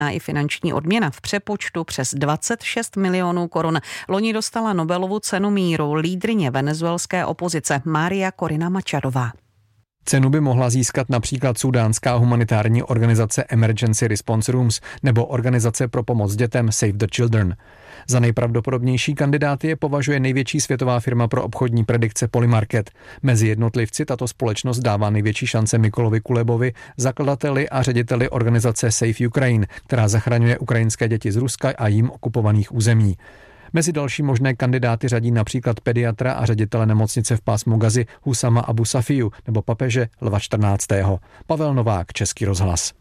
i finanční odměna v přepočtu přes 26 milionů korun. Loni dostala Nobelovu cenu míru lídryně venezuelské opozice Maria Corina Machadoová. Cenu by mohla získat například súdánská humanitární organizace Emergency Response Rooms nebo organizace pro pomoc dětem Save the Children. Za nejpravděpodobnější kandidáty je považuje největší světová firma pro obchodní predikce Polymarket. Mezi jednotlivci tato společnost dává největší šance Mykolovi Kulebovi, zakladateli a řediteli organizace Save Ukraine, která zachraňuje ukrajinské děti z Ruska a jím okupovaných území. Mezi další možné kandidáty řadí například pediatra a ředitele nemocnice v pásmu Gazy Husama Abu Safiu nebo papeže Lva 14. Pavel Novák, Český rozhlas.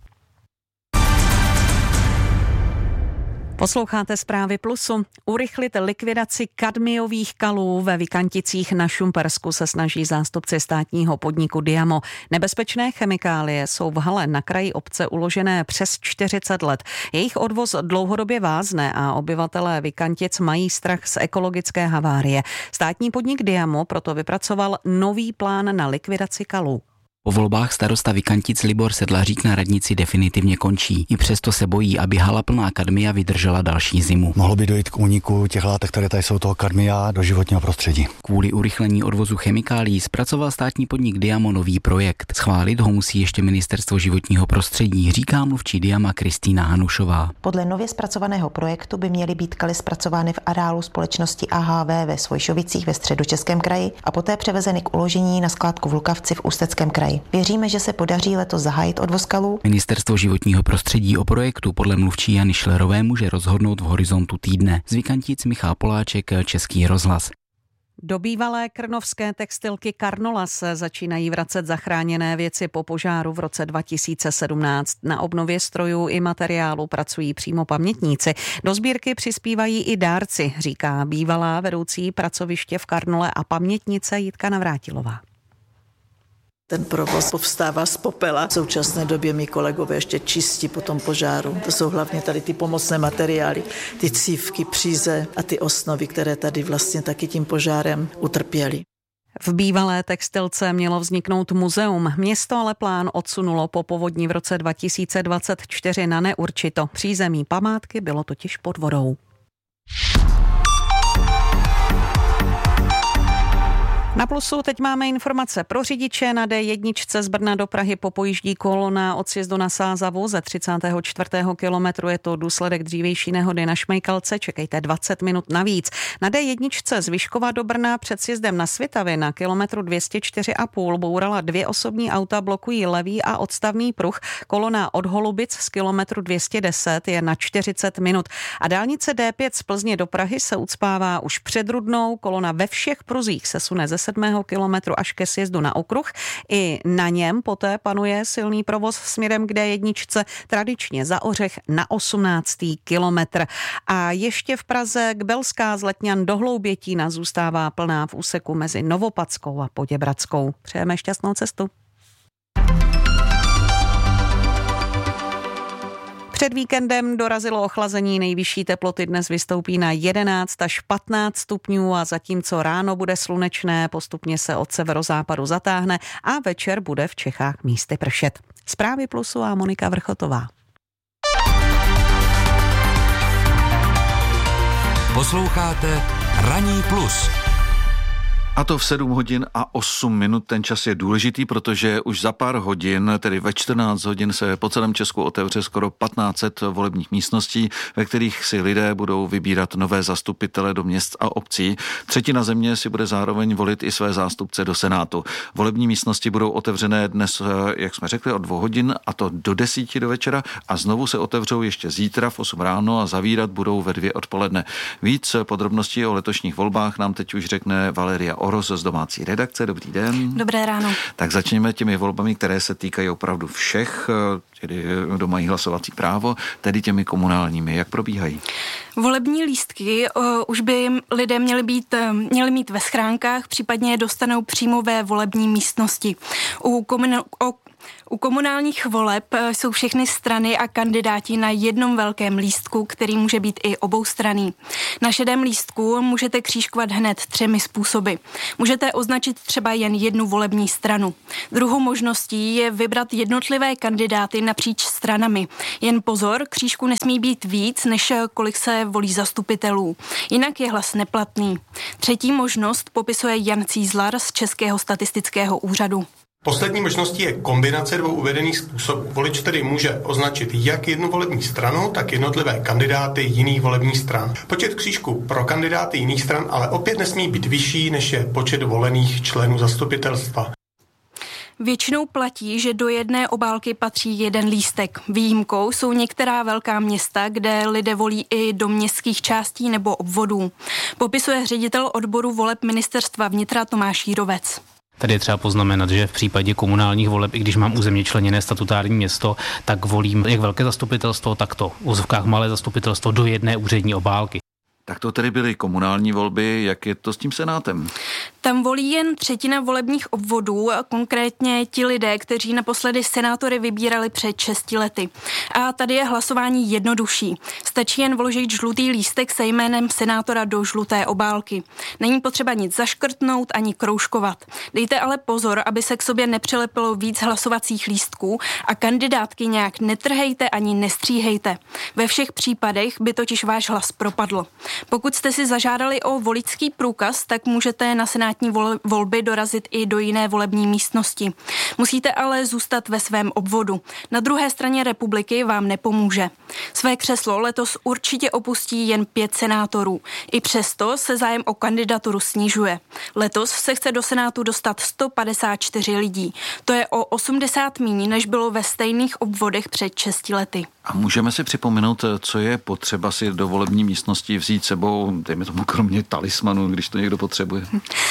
Posloucháte Zprávy Plusu. Urychlit likvidaci kadmiových kalů ve Vikanticích na Šumpersku se snaží zástupci státního podniku Diamo. Nebezpečné chemikálie jsou v hale na kraji obce uložené přes 40 let. Jejich odvoz dlouhodobě vázne a obyvatelé Vikantic mají strach z ekologické havárie. Státní podnik Diamo proto vypracoval nový plán na likvidaci kalů. Po volbách starosta Vikantic Libor Sedlařík na radnici definitivně končí. I přesto se bojí, aby hala plná kadmia vydržela další zimu. Mohlo by dojít k úniku těch látek, které tady jsou toho kadmia, do životního prostředí. Kvůli urychlení odvozu chemikálií zpracoval státní podnik Diamo nový projekt. Schválit ho musí ještě Ministerstvo životního prostředí, říká mluvčí Diama Kristýna Hanušová. Podle nově zpracovaného projektu by měly být kaly zpracovány v areálu společnosti AHV ve Svojšovicích ve Středočeském kraji a poté převezeny k uložení na skládku v Lukavci v Ústeckém kraji. Věříme, že se podaří letos zahájit odvoz kalů. Ministerstvo životního prostředí o projektu podle mluvčí Jany Šlerové může rozhodnout v horizontu týdne. Z Vikantic Michal Poláček, Český rozhlas. Do bývalé krnovské textilky Karnola se začínají vracet zachráněné věci po požáru v roce 2017. Na obnově strojů i materiálu pracují přímo pamětníci. Do sbírky přispívají i dárci, říká bývalá vedoucí pracoviště v Karnole a pamětnice Jitka Navrátilová. Ten provoz povstává z popela. V současné době mý kolegové ještě čistí po tom požáru. To jsou hlavně tady ty pomocné materiály, ty cívky, příze a ty osnovy, které tady vlastně taky tím požárem utrpěly. V bývalé textilce mělo vzniknout muzeum. Město ale plán odsunulo po povodni v roce 2024 na neurčito. Přízemí památky bylo totiž pod vodou. Na Plusu teď máme informace pro řidiče. Na D1 z Brna do Prahy popojíždí kolona od sjezdu na Sázavu ze 34. kilometru. Je to důsledek dřívější nehody na Šmejkalce. Čekejte 20 minut navíc. Na D1 z Vyškova do Brna před sjezdem na Svitavy na kilometru 204,5 bourala 2 osobní auta, blokují levý a odstavný pruh. Kolona od Holubic z kilometru 210 je na 40 minut. A dálnice D5 z Plzně do Prahy se ucpává už před Rudnou. Kolona ve všech pruzích se sune ze 7. kilometru až ke sjezdu na okruh. I na něm poté panuje silný provoz směrem k D1, tradičně za Ořech na 18. kilometr. A ještě v Praze k Belská z Letňan do Hloubětína zůstává plná v úseku mezi Novopadskou a Poděbradskou. Přejeme šťastnou cestu. Před víkendem dorazilo ochlazení, nejvyšší teploty dnes vystoupí na 11 až 15 stupňů a zatímco ráno bude slunečné, postupně se od severozápadu zatáhne a večer bude v Čechách místy pršet. Zprávy Plusu a Monika Vrchotová. Posloucháte Ranní plus. A to v 7 hodin a 8 minut. Ten čas je důležitý, protože už za pár hodin, tedy ve 14 hodin, se po celém Česku otevře skoro 1500 volebních místností, ve kterých si lidé budou vybírat nové zastupitele do měst a obcí. Třetina země si bude zároveň volit i své zástupce do Senátu. Volební místnosti budou otevřené dnes, jak jsme řekli, od 2 hodin, a to do 10 do večera, a znovu se otevřou ještě zítra v 8 ráno a zavírat budou ve 2 odpoledne. Víc podrobností o letošních volbách nám teď už řekne Valeria Oros z domácí redakce. Dobrý den. Dobré ráno. Tak začněme těmi volbami, které se týkají opravdu všech, tedy kdo mají hlasovací právo, tedy těmi komunálními. Jak probíhají? Volební lístky už by lidé měli mít ve schránkách, případně je dostanou přímo ve volební místnosti. U komunálních voleb jsou všechny strany a kandidáti na jednom velkém lístku, který může být i oboustranný. Na šedém lístku můžete křížkovat hned 3 způsoby. Můžete označit třeba jen jednu volební stranu. Druhou možností je vybrat jednotlivé kandidáty napříč stranami. Jen pozor, křížku nesmí být víc, než kolik se volí zastupitelů. Jinak je hlas neplatný. Třetí možnost popisuje Jan Cízlar z Českého statistického úřadu. Poslední možností je kombinace 2 uvedených způsobů. Volič tedy může označit jak jednu volební stranu, tak jednotlivé kandidáty jiných volebních stran. Počet křížků pro kandidáty jiných stran ale opět nesmí být vyšší, než je počet volených členů zastupitelstva. Většinou platí, že do jedné obálky patří jeden lístek. Výjimkou jsou některá velká města, kde lidé volí i do městských částí nebo obvodů. Popisuje ředitel odboru voleb ministerstva vnitra Tomáš Jírovec. Tady je třeba poznamenat, že v případě komunálních voleb, i když mám územně členěné statutární město, tak volím jak velké zastupitelstvo, tak to v uvozovkách malé zastupitelstvo do jedné úřední obálky. Tak to tedy byly komunální volby, jak je to s tím senátem? Tam volí jen 1/3 volebních obvodů, konkrétně ti lidé, kteří naposledy senátory vybírali před 6 lety. A tady je hlasování jednodušší. Stačí jen vložit žlutý lístek se jménem senátora do žluté obálky. Není potřeba nic zaškrtnout ani kroužkovat. Dejte ale pozor, aby se k sobě nepřilepilo víc hlasovacích lístků a kandidátky nějak netrhejte ani nestříhejte. Ve všech případech by totiž váš hlas propadl. Pokud jste si zažádali o voličský průkaz, tak můžete na senátní volby dorazit i do jiné volební místnosti. Musíte ale zůstat ve svém obvodu. Na druhé straně republiky vám nepomůže. Své křeslo letos určitě opustí jen 5 senátorů. I přesto se zájem o kandidaturu snižuje. Letos se chce do Senátu dostat 154 lidí. To je o 80 míň, než bylo ve stejných obvodech před 6 lety. A můžeme si připomenout, co je potřeba si do volební místnosti vzít sebou, dejme tomu kromě talismanu, když to někdo potřebuje?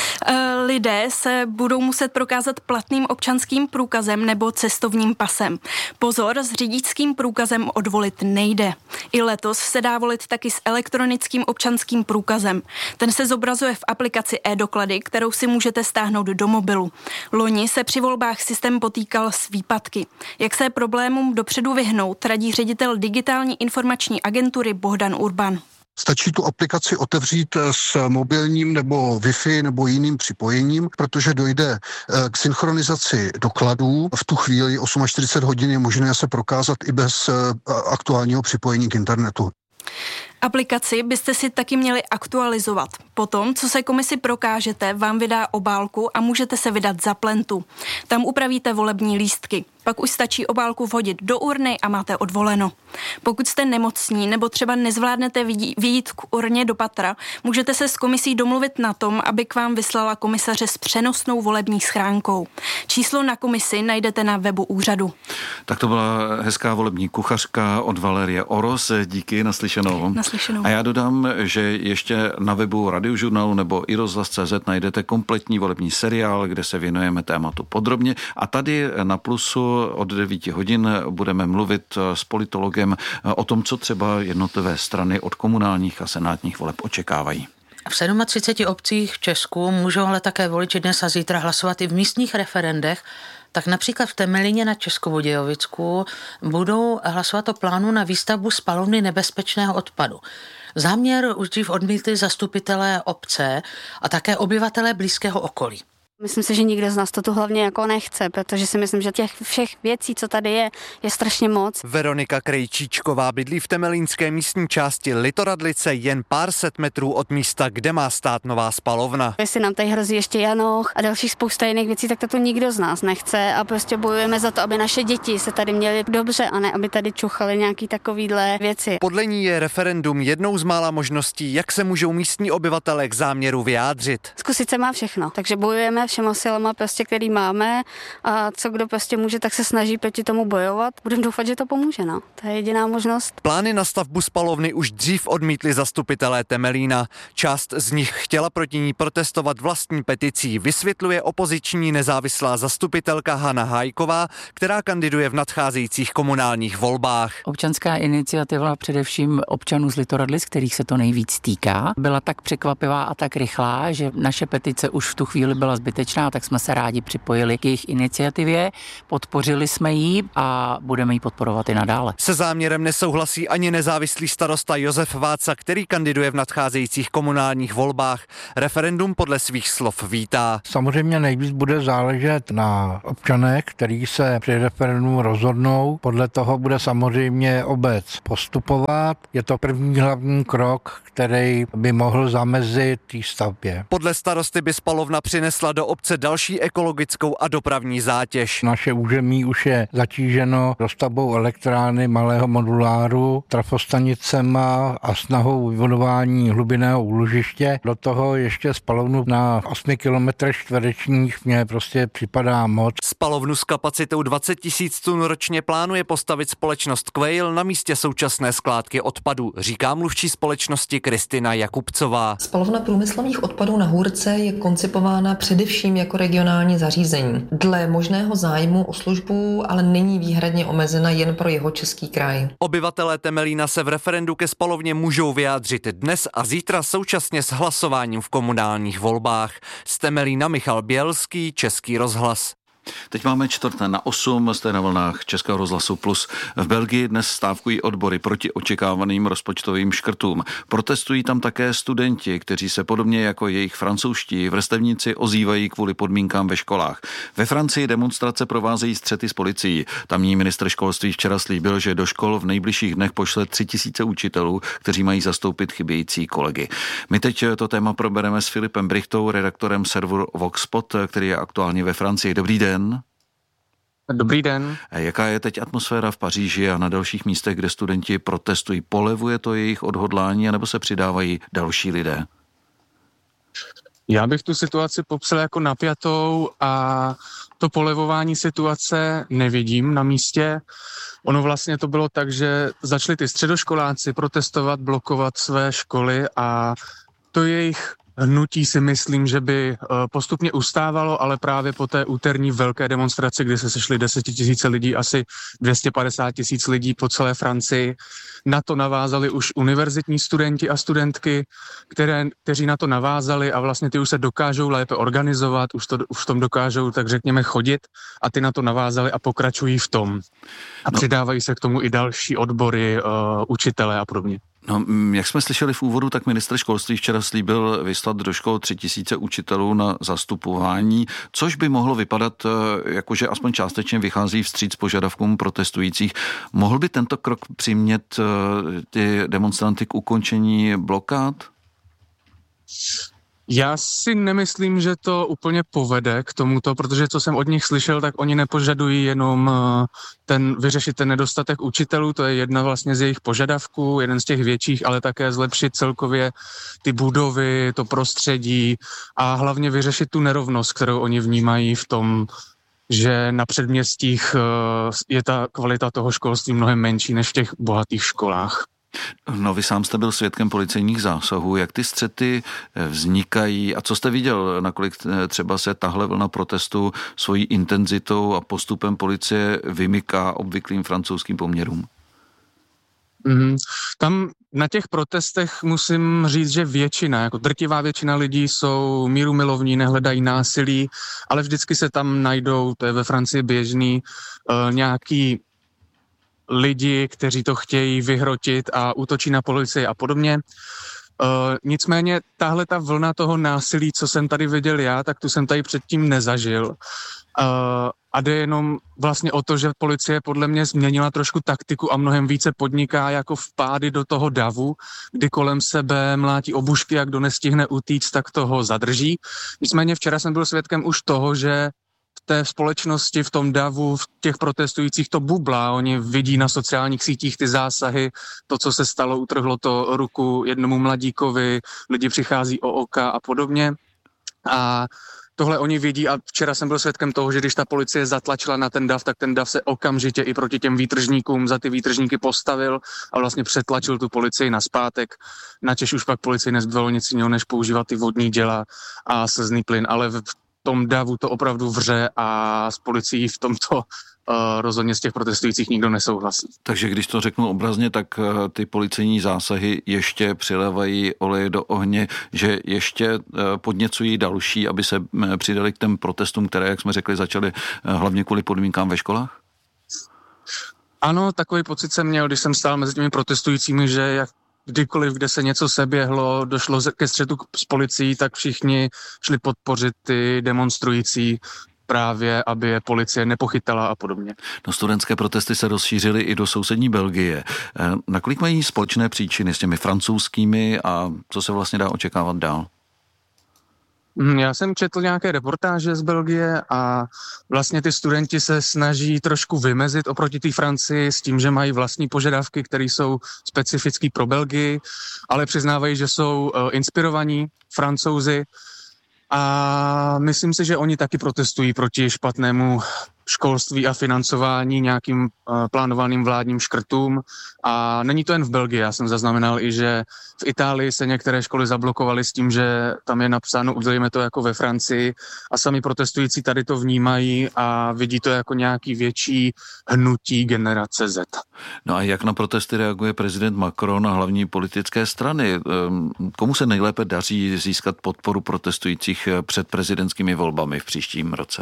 Lidé se budou muset prokázat platným občanským průkazem nebo cestovním pasem. Pozor, s řidičským průkazem odvolit nejde. I letos se dá volit taky s elektronickým občanským průkazem. Ten se zobrazuje v aplikaci e-doklady, kterou si můžete stáhnout do mobilu. Loni se při volbách systém potýkal s výpadky. Jak se problémům dopředu vyhnout, radí ředitel digitální informační agentury Bohdan Urban. Stačí tu aplikaci otevřít s mobilním nebo Wi-Fi nebo jiným připojením, protože dojde k synchronizaci dokladů. V tu chvíli 48 hodin je možné se prokázat i bez aktuálního připojení k internetu. Aplikaci byste si taky měli aktualizovat. Potom, co se komisi prokážete, vám vydá obálku a můžete se vydat za plentu. Tam upravíte volební lístky. Pak už stačí obálku vhodit do urny a máte odvoleno. Pokud jste nemocní nebo třeba nezvládnete vyjít k urně do patra, můžete se s komisí domluvit na tom, aby k vám vyslala komisaře s přenosnou volební schránkou. Číslo na komisi najdete na webu úřadu. Tak to byla hezká volební kuchařka od Valerie Oros. Díky, naslyšenou. A já dodám, že ještě na webu Radiožurnálu nebo iRozhlas.cz najdete kompletní volební seriál, kde se věnujeme tématu podrobně. A tady na Plusu od 9 hodin budeme mluvit s politologem o tom, co třeba jednotlivé strany od komunálních a senátních voleb očekávají. V 37 obcích v Česku můžou ale také voliči dnes a zítra hlasovat i v místních referendech. Tak například v Temelíně na Českobudějovicku budou hlasovat o plánu na výstavbu spalovny nebezpečného odpadu. Záměr už dřív odmítli zastupitelé obce a také obyvatelé blízkého okolí. Myslím si, že nikdo z nás to tu hlavně jako nechce, protože si myslím, že těch všech věcí, co tady je strašně moc. Veronika Krejčíčková bydlí v temelínské místní části Litoradlice jen pár set metrů od místa, kde má stát nová spalovna. Jestli nám tady hrozí ještě janoch a dalších spousta jiných věcí, tak to nikdo z nás nechce a prostě bojujeme za to, aby naše děti se tady měly dobře a ne, aby tady čuchaly nějaký takovýhle věci. Podle ní je referendum jednou z mála možností, jak se můžou místní obyvatelé k záměru vyjádřit. Zkusit se má všechno, takže bojujeme všema silama, který máme a co kdo může, tak se snaží proti tomu bojovat. Budeme doufat, že to pomůže, no. To je jediná možnost. Plány na stavbu spalovny už dřív odmítli zastupitelé Temelína. Část z nich chtěla proti ní protestovat vlastní peticí, vysvětluje opoziční nezávislá zastupitelka Hana Hájková, která kandiduje v nadcházejících komunálních volbách. Občanská iniciativa především občanů z Litoradlic, kterých se to nejvíc týká, byla tak překvapivá a tak rychlá, že naše petice už v tu chvíli byla zbytečná užitečná, tak jsme se rádi připojili k jejich iniciativě, podpořili jsme ji a budeme ji podporovat i nadále. Se záměrem nesouhlasí ani nezávislý starosta Josef Váca, který kandiduje v nadcházejících komunálních volbách. Referendum podle svých slov vítá. Samozřejmě nejvíc bude záležet na občanech, který se při referendu rozhodnou. Podle toho bude samozřejmě obec postupovat. Je to první hlavní krok, který by mohl zamezit té stavbě. Podle starosty by spalovna přinesla do obce další ekologickou a dopravní zátěž. Naše území už je zatíženo dostavbou elektrárny malého moduláru, trafostanicema a snahou vybudování hlubinného úložiště. Do toho ještě spalovnu na 8 kilometrech čtverečních mě prostě připadá moc. Spalovnu s kapacitou 20 000 tun ročně plánuje postavit společnost Quail na místě současné skládky odpadů, říká mluvčí společnosti Kristina Jakubcová. Spalovna průmyslových odpadů na Hůrce je koncipována především jako regionální zařízení. Dle možného zájmu o službu ale není výhradně omezena jen pro Jihočeský kraj. Obyvatelé Temelína se v referendu ke spalovně můžou vyjádřit dnes a zítra současně s hlasováním v komunálních volbách. Z Temelína Michal Bělský, Český rozhlas. Teď máme 7:45, jste na vlnách Českého rozhlasu Plus. V Belgii dnes stávkují odbory proti očekávaným rozpočtovým škrtům. Protestují tam také studenti, kteří se podobně jako jejich francouzští vrstevníci ozývají kvůli podmínkám ve školách. Ve Francii demonstrace provázejí střety s policií. Tamní ministr školství včera slíbil, že do škol v nejbližších dnech pošle 3000 učitelů, kteří mají zastoupit chybějící kolegy. My teď to téma probereme s Filipem Brichtou, redaktorem serveru Voxpot, který je aktuálně ve Francii. Dobrý den. Dobrý den. Jaká je teď atmosféra v Paříži a na dalších místech, kde studenti protestují? Polevuje to jejich odhodlání, anebo se přidávají další lidé? Já bych tu situaci popsal jako napjatou a to polevování situace nevidím na místě. Ono vlastně to bylo tak, že začali ty středoškoláci protestovat, blokovat své školy a to jejich hnutí si myslím, že by postupně ustávalo, ale právě po té úterní velké demonstraci, kdy se sešly 10 000 lidí, asi 250 000 lidí po celé Francii, na to navázali už univerzitní studenti a studentky, kteří na to navázali a vlastně ty už se dokážou lépe organizovat, už v tom dokážou, tak řekněme, chodit a ty na to navázali a pokračují v tom. A přidávají se k tomu i další odbory, učitelé a podobně. No, jak jsme slyšeli v úvodu, tak ministr školství včera slíbil vyslat do škol 3000 učitelů na zastupování, což by mohlo vypadat, jakože aspoň částečně vychází vstříc požadavkům protestujících. Mohl by tento krok přimět ty demonstranty k ukončení blokád? Já si nemyslím, že to úplně povede k tomuto, protože co jsem od nich slyšel, tak oni nepožadují jenom vyřešit ten nedostatek učitelů, to je jedna vlastně z jejich požadavků, jeden z těch větších, ale také zlepšit celkově ty budovy, to prostředí a hlavně vyřešit tu nerovnost, kterou oni vnímají v tom, že na předměstích je ta kvalita toho školství mnohem menší než v těch bohatých školách. No, vy sám jste byl svědkem policejních zásahů. Jak ty střety vznikají a co jste viděl, nakolik třeba se tahle vlna protestu svojí intenzitou a postupem policie vymyká obvyklým francouzským poměrům? Tam na těch protestech musím říct, že většina, jako drtivá většina lidí jsou mírumilovní, nehledají násilí, ale vždycky se tam najdou, to je ve Francii běžný, nějaký lidi, kteří to chtějí vyhrotit a útočí na policii a podobně. Nicméně tahle ta vlna toho násilí, co jsem tady viděl já, tak tu jsem tady předtím nezažil. A jde jenom vlastně o to, že policie podle mě změnila trošku taktiku a mnohem více podniká jako vpády do toho davu, kdy kolem sebe mlátí obušky a kdo nestihne utíct, tak toho zadrží. Nicméně včera jsem byl svědkem už toho, že v té společnosti, v tom davu, v těch protestujících to bublá. Oni vidí na sociálních sítích ty zásahy, to, co se stalo, utrhlo to ruku jednomu mladíkovi, lidi přichází o oka a podobně. A tohle oni vidí a včera jsem byl svědkem toho, že když ta policie zatlačila na ten dav, tak ten dav se okamžitě i proti těm výtržníkům za ty výtržníky postavil a vlastně přetlačil tu policii nazpátek. Načež už pak policii nezbylo nic jiného, než používat ty vodní děla a slzný plyn, ale tom davu to opravdu vře a s policií v tomto rozhodně z těch protestujících nikdo nesouhlasí. Takže když to řeknu obrazně, tak ty policejní zásahy ještě přilévají olej do ohně, že ještě podněcují další, aby se přidali k těm protestům, které, jak jsme řekli, začaly hlavně kvůli podmínkám ve školách? Ano, takový pocit jsem měl, když jsem stál mezi těmi protestujícími, že jak kdykoliv, kde se něco seběhlo, došlo ke střetu s policií, tak všichni šli podpořit ty demonstrující právě, aby je policie nepochytala a podobně. No, studentské protesty se rozšířily i do sousední Belgie. Nakolik mají společné příčiny s těmi francouzskými a co se vlastně dá očekávat dál? Já jsem četl nějaké reportáže z Belgie a vlastně ty studenti se snaží trošku vymezit oproti té Francii s tím, že mají vlastní požadavky, které jsou specifický pro Belgii, ale přiznávají, že jsou inspirovaní Francouzi a myslím si, že oni taky protestují proti špatnému školství a financování nějakým plánovaným vládním škrtům. A není to jen v Belgii, já jsem zaznamenal i, že v Itálii se některé školy zablokovaly s tím, že tam je napsáno, udělejme to jako ve Francii a sami protestující tady to vnímají a vidí to jako nějaký větší hnutí generace Z. No a jak na protesty reaguje prezident Macron a hlavní politické strany? Komu se nejlépe daří získat podporu protestujících před prezidentskými volbami v příštím roce?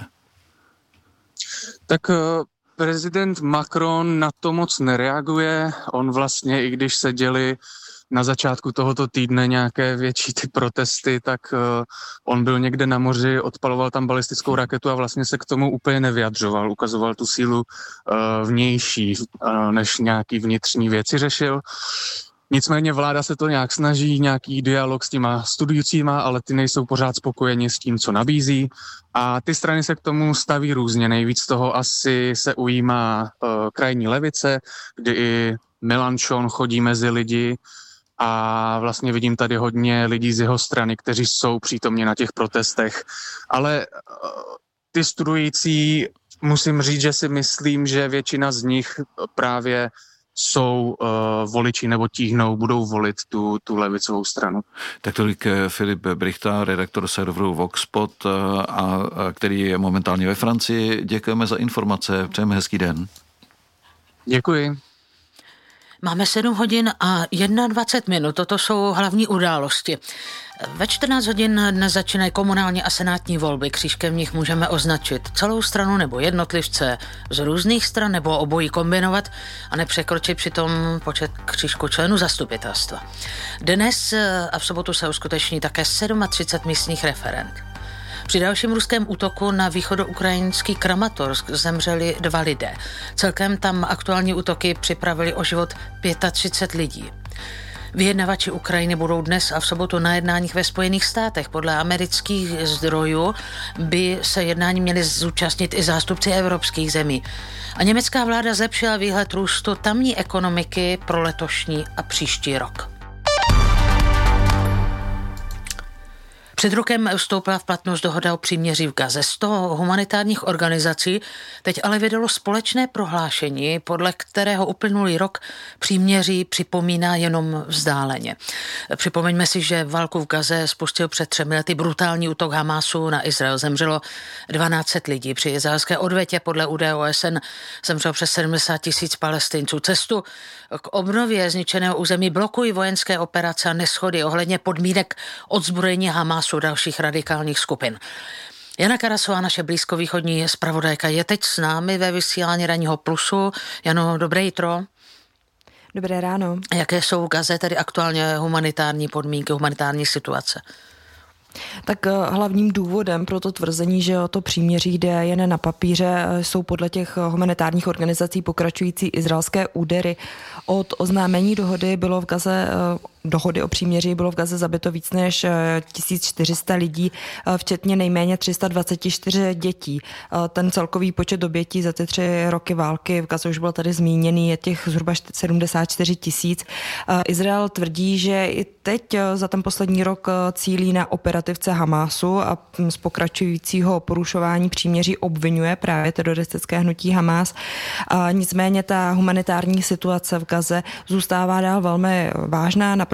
Tak prezident Macron na to moc nereaguje. On vlastně, i když se děli na začátku tohoto týdne nějaké větší ty protesty, tak on byl někde na moři, odpaloval tam balistickou raketu a vlastně se k tomu úplně nevyjadřoval. Ukazoval tu sílu vnější, než nějaký vnitřní věci řešil. Nicméně vláda se to nějak snaží, nějaký dialog s těma studujícíma, ale ty nejsou pořád spokojeni s tím, co nabízí. A ty strany se k tomu staví různě. Nejvíc toho asi se ujímá krajní levice, kdy i Mélenchon chodí mezi lidi a vlastně vidím tady hodně lidí z jeho strany, kteří jsou přítomni na těch protestech. Ale ty studující, musím říct, že si myslím, že většina z nich právě jsou voliči nebo tíhnou, budou volit tu levicovou stranu. Tak tolik Filip Brichta, redaktor serveru Voxpot, který je momentálně ve Francii. Děkujeme za informace, přejeme hezký den. Děkuji. Máme 7 hodin a 21 minut, toto jsou hlavní události. Ve 14 hodin dnes začínají komunální a senátní volby. Křížkem v nich můžeme označit celou stranu nebo jednotlivce z různých stran nebo obojí kombinovat a nepřekročit přitom počet křížků členů zastupitelstva. Dnes a v sobotu se uskuteční také 37 místních referend. Při dalším ruském útoku na východoukrajinský Kramatorsk zemřeli 2 lidé. Celkem tam aktuální útoky připravili o život 35 lidí. Vyjednavači Ukrajiny budou dnes a v sobotu na jednáních ve Spojených státech. Podle amerických zdrojů by se jednání měli zúčastnit i zástupci evropských zemí. A německá vláda zlepšila výhled růstu tamní ekonomiky pro letošní a příští rok. Před rokem vstoupila v platnost dohoda o příměří v Gaze. 100 humanitárních organizací teď ale vydalo společné prohlášení, podle kterého uplynulý rok příměří připomíná jenom vzdáleně. Připomeňme si, že válku v Gaze spustil před 3 lety brutální útok Hamásu na Izrael. Zemřelo 1200 lidí. Při izraelské odvetě podle údajů OSN zemřelo přes 70 000 Palestinců. Cestu k obnově zničeného území blokují vojenské operace a neshody ohledně podmínek odzbrojení Hamásu dalších radikálních skupin. Jana Karasová, naše blízkovýchodní zpravodajka, je teď s námi ve vysílání Ranního Plusu. Jano, dobré jitro. Dobré ráno. Jaké jsou v Gaze tedy aktuálně humanitární podmínky, humanitární situace? Tak hlavním důvodem pro to tvrzení, že o to příměří jde jen na papíře, jsou podle těch humanitárních organizací pokračující izraelské údery. Od oznámení dohody o příměří bylo v Gaze zabito víc než 1400 lidí, včetně nejméně 324 dětí. Ten celkový počet obětí za ty 3 roky války v Gaze už byl tady zmíněný, je těch zhruba 74 000. Izrael tvrdí, že i teď za ten poslední rok cílí na operativce Hamásu a z pokračujícího porušování příměří obvinuje právě teroristické hnutí Hamás. Nicméně ta humanitární situace v Gaze zůstává dál velmi vážná.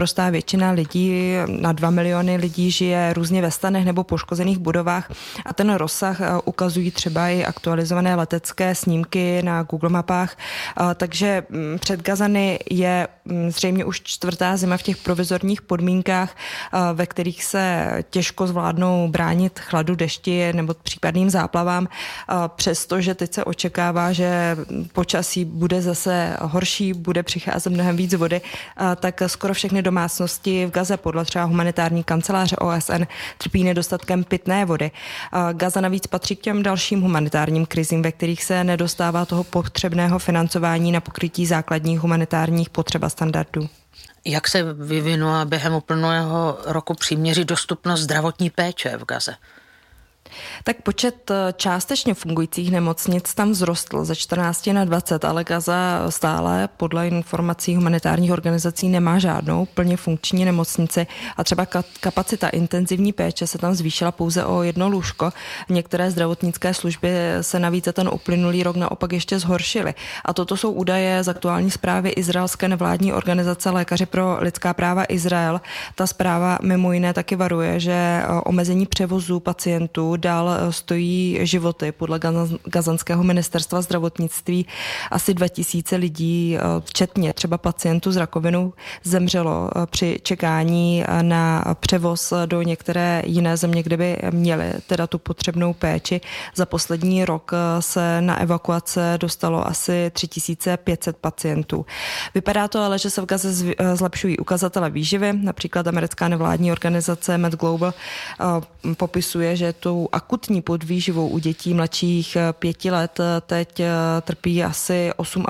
naprostá většina lidí, na 2 miliony lidí žije různě ve stanech nebo poškozených budovách a ten rozsah ukazují třeba i aktualizované letecké snímky na Google mapách, takže před Gazany je zřejmě už 4. zima v těch provizorních podmínkách, ve kterých se těžko zvládnou bránit chladu, dešti nebo případným záplavám, přestože teď se očekává, že počasí bude zase horší, bude přicházet mnohem víc vody, tak skoro všechny domácnosti v Gaze podle třeba humanitární kanceláře OSN trpí nedostatkem pitné vody. Gaza navíc patří k těm dalším humanitárním krizím, ve kterých se nedostává toho potřebného financování na pokrytí základních humanitárních potřeb a standardů. Jak se vyvinula během uplynulého roku příměří dostupnost zdravotní péče v Gaze? Tak počet částečně fungujících nemocnic tam vzrostl ze 14 na 20, ale Gaza stále podle informací humanitárních organizací nemá žádnou plně funkční nemocnici a třeba kapacita intenzivní péče se tam zvýšila pouze o 1 lůžko. Některé zdravotnické služby se navíc za ten uplynulý rok naopak ještě zhoršily. A toto jsou údaje z aktuální zprávy izraelské nevládní organizace Lékaři pro lidská práva Izrael. Ta zpráva mimo jiné taky varuje, že omezení převozu pacientů dál stojí životy. Podle gazanského ministerstva zdravotnictví asi 2000 lidí, včetně třeba pacientů s rakovinou, zemřelo při čekání na převoz do některé jiné země, kde by měli teda tu potřebnou péči. Za poslední rok se na evakuace dostalo asi 3500 pacientů. Vypadá to ale, že se v Gaze zlepšují ukazatele výživy. Například americká nevládní organizace Med Global popisuje, že tu akutní podvýživou u dětí mladších 5 let teď trpí asi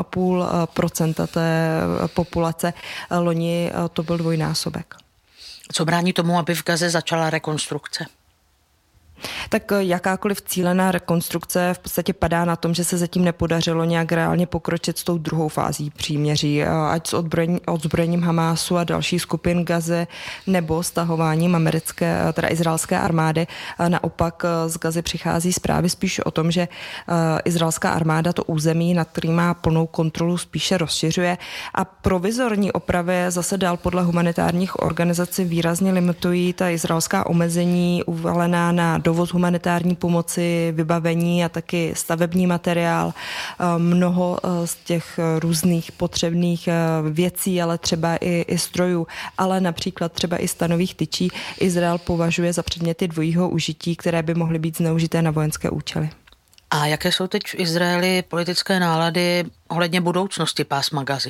8,5% té populace. Loni to byl dvojnásobek. Co brání tomu, aby v Gaze začala rekonstrukce? Tak jakákoliv cílená rekonstrukce v podstatě padá na tom, že se zatím nepodařilo nějak reálně pokročit s tou druhou fází příměří, ať s odzbrojením Hamásu a dalších skupin Gazy nebo stahováním izraelské armády. Naopak z Gazy přichází zprávy spíš o tom, že izraelská armáda to území, nad kterým má plnou kontrolu, spíše rozšiřuje a provizorní opravy zase dál podle humanitárních organizací výrazně limitují ta izraelská omezení uvalená na dovoz humanitární pomoci, vybavení a taky stavební materiál. Mnoho z těch různých potřebných věcí, ale třeba i strojů, ale například třeba i stanových tyčí Izrael považuje za předměty dvojího užití, které by mohly být zneužité na vojenské účely. A jaké jsou teď v Izraeli politické nálady ohledně budoucnosti pásma Gazy?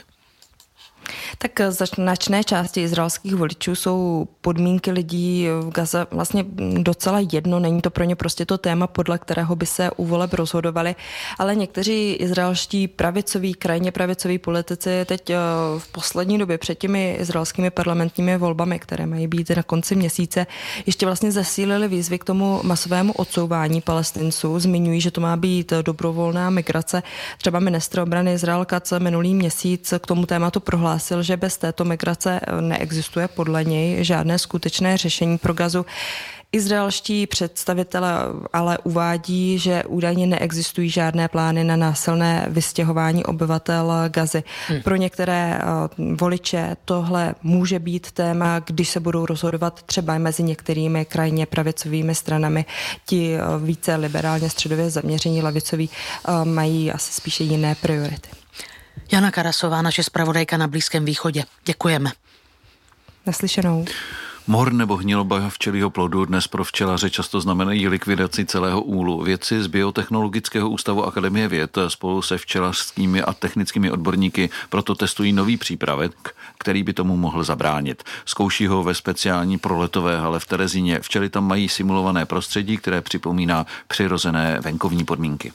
Tak za značné části izraelských voličů jsou podmínky lidí v Gaze vlastně docela jedno, není to pro ně prostě to téma, podle kterého by se u voleb rozhodovali, ale někteří izraelští pravicoví, krajně pravicoví politici teď v poslední době před těmi izraelskými parlamentními volbami, které mají být na konci měsíce, ještě vlastně zesílili výzvy k tomu masovému odsouvání Palestinců. Zmiňují, že to má být dobrovolná migrace. Třeba ministr obrany Izrael Katz minulý měsíc k tomu tématu prohlásil, že bez této migrace neexistuje podle něj žádné skutečné řešení pro Gazu. Izraelští představitelé ale uvádí, že údajně neexistují žádné plány na násilné vystěhování obyvatel Gazy. Pro některé voliče tohle může být téma, když se budou rozhodovat třeba mezi některými krajně pravicovými stranami. Ti více liberálně středově zaměření levicoví mají asi spíše jiné priority. Jana Karasová, naše zpravodajka na Blízkém východě. Děkujeme. Naslyšenou. Mor nebo hniloba včelího plodu dnes pro včelaře často znamenají likvidaci celého úlu. Vědci z Biotechnologického ústavu Akademie věd spolu se včelařskými a technickými odborníky proto testují nový přípravek, který by tomu mohl zabránit. Zkouší ho ve speciální proletové hale v Terezíně. Včely tam mají simulované prostředí, které připomíná přirozené venkovní podmínky.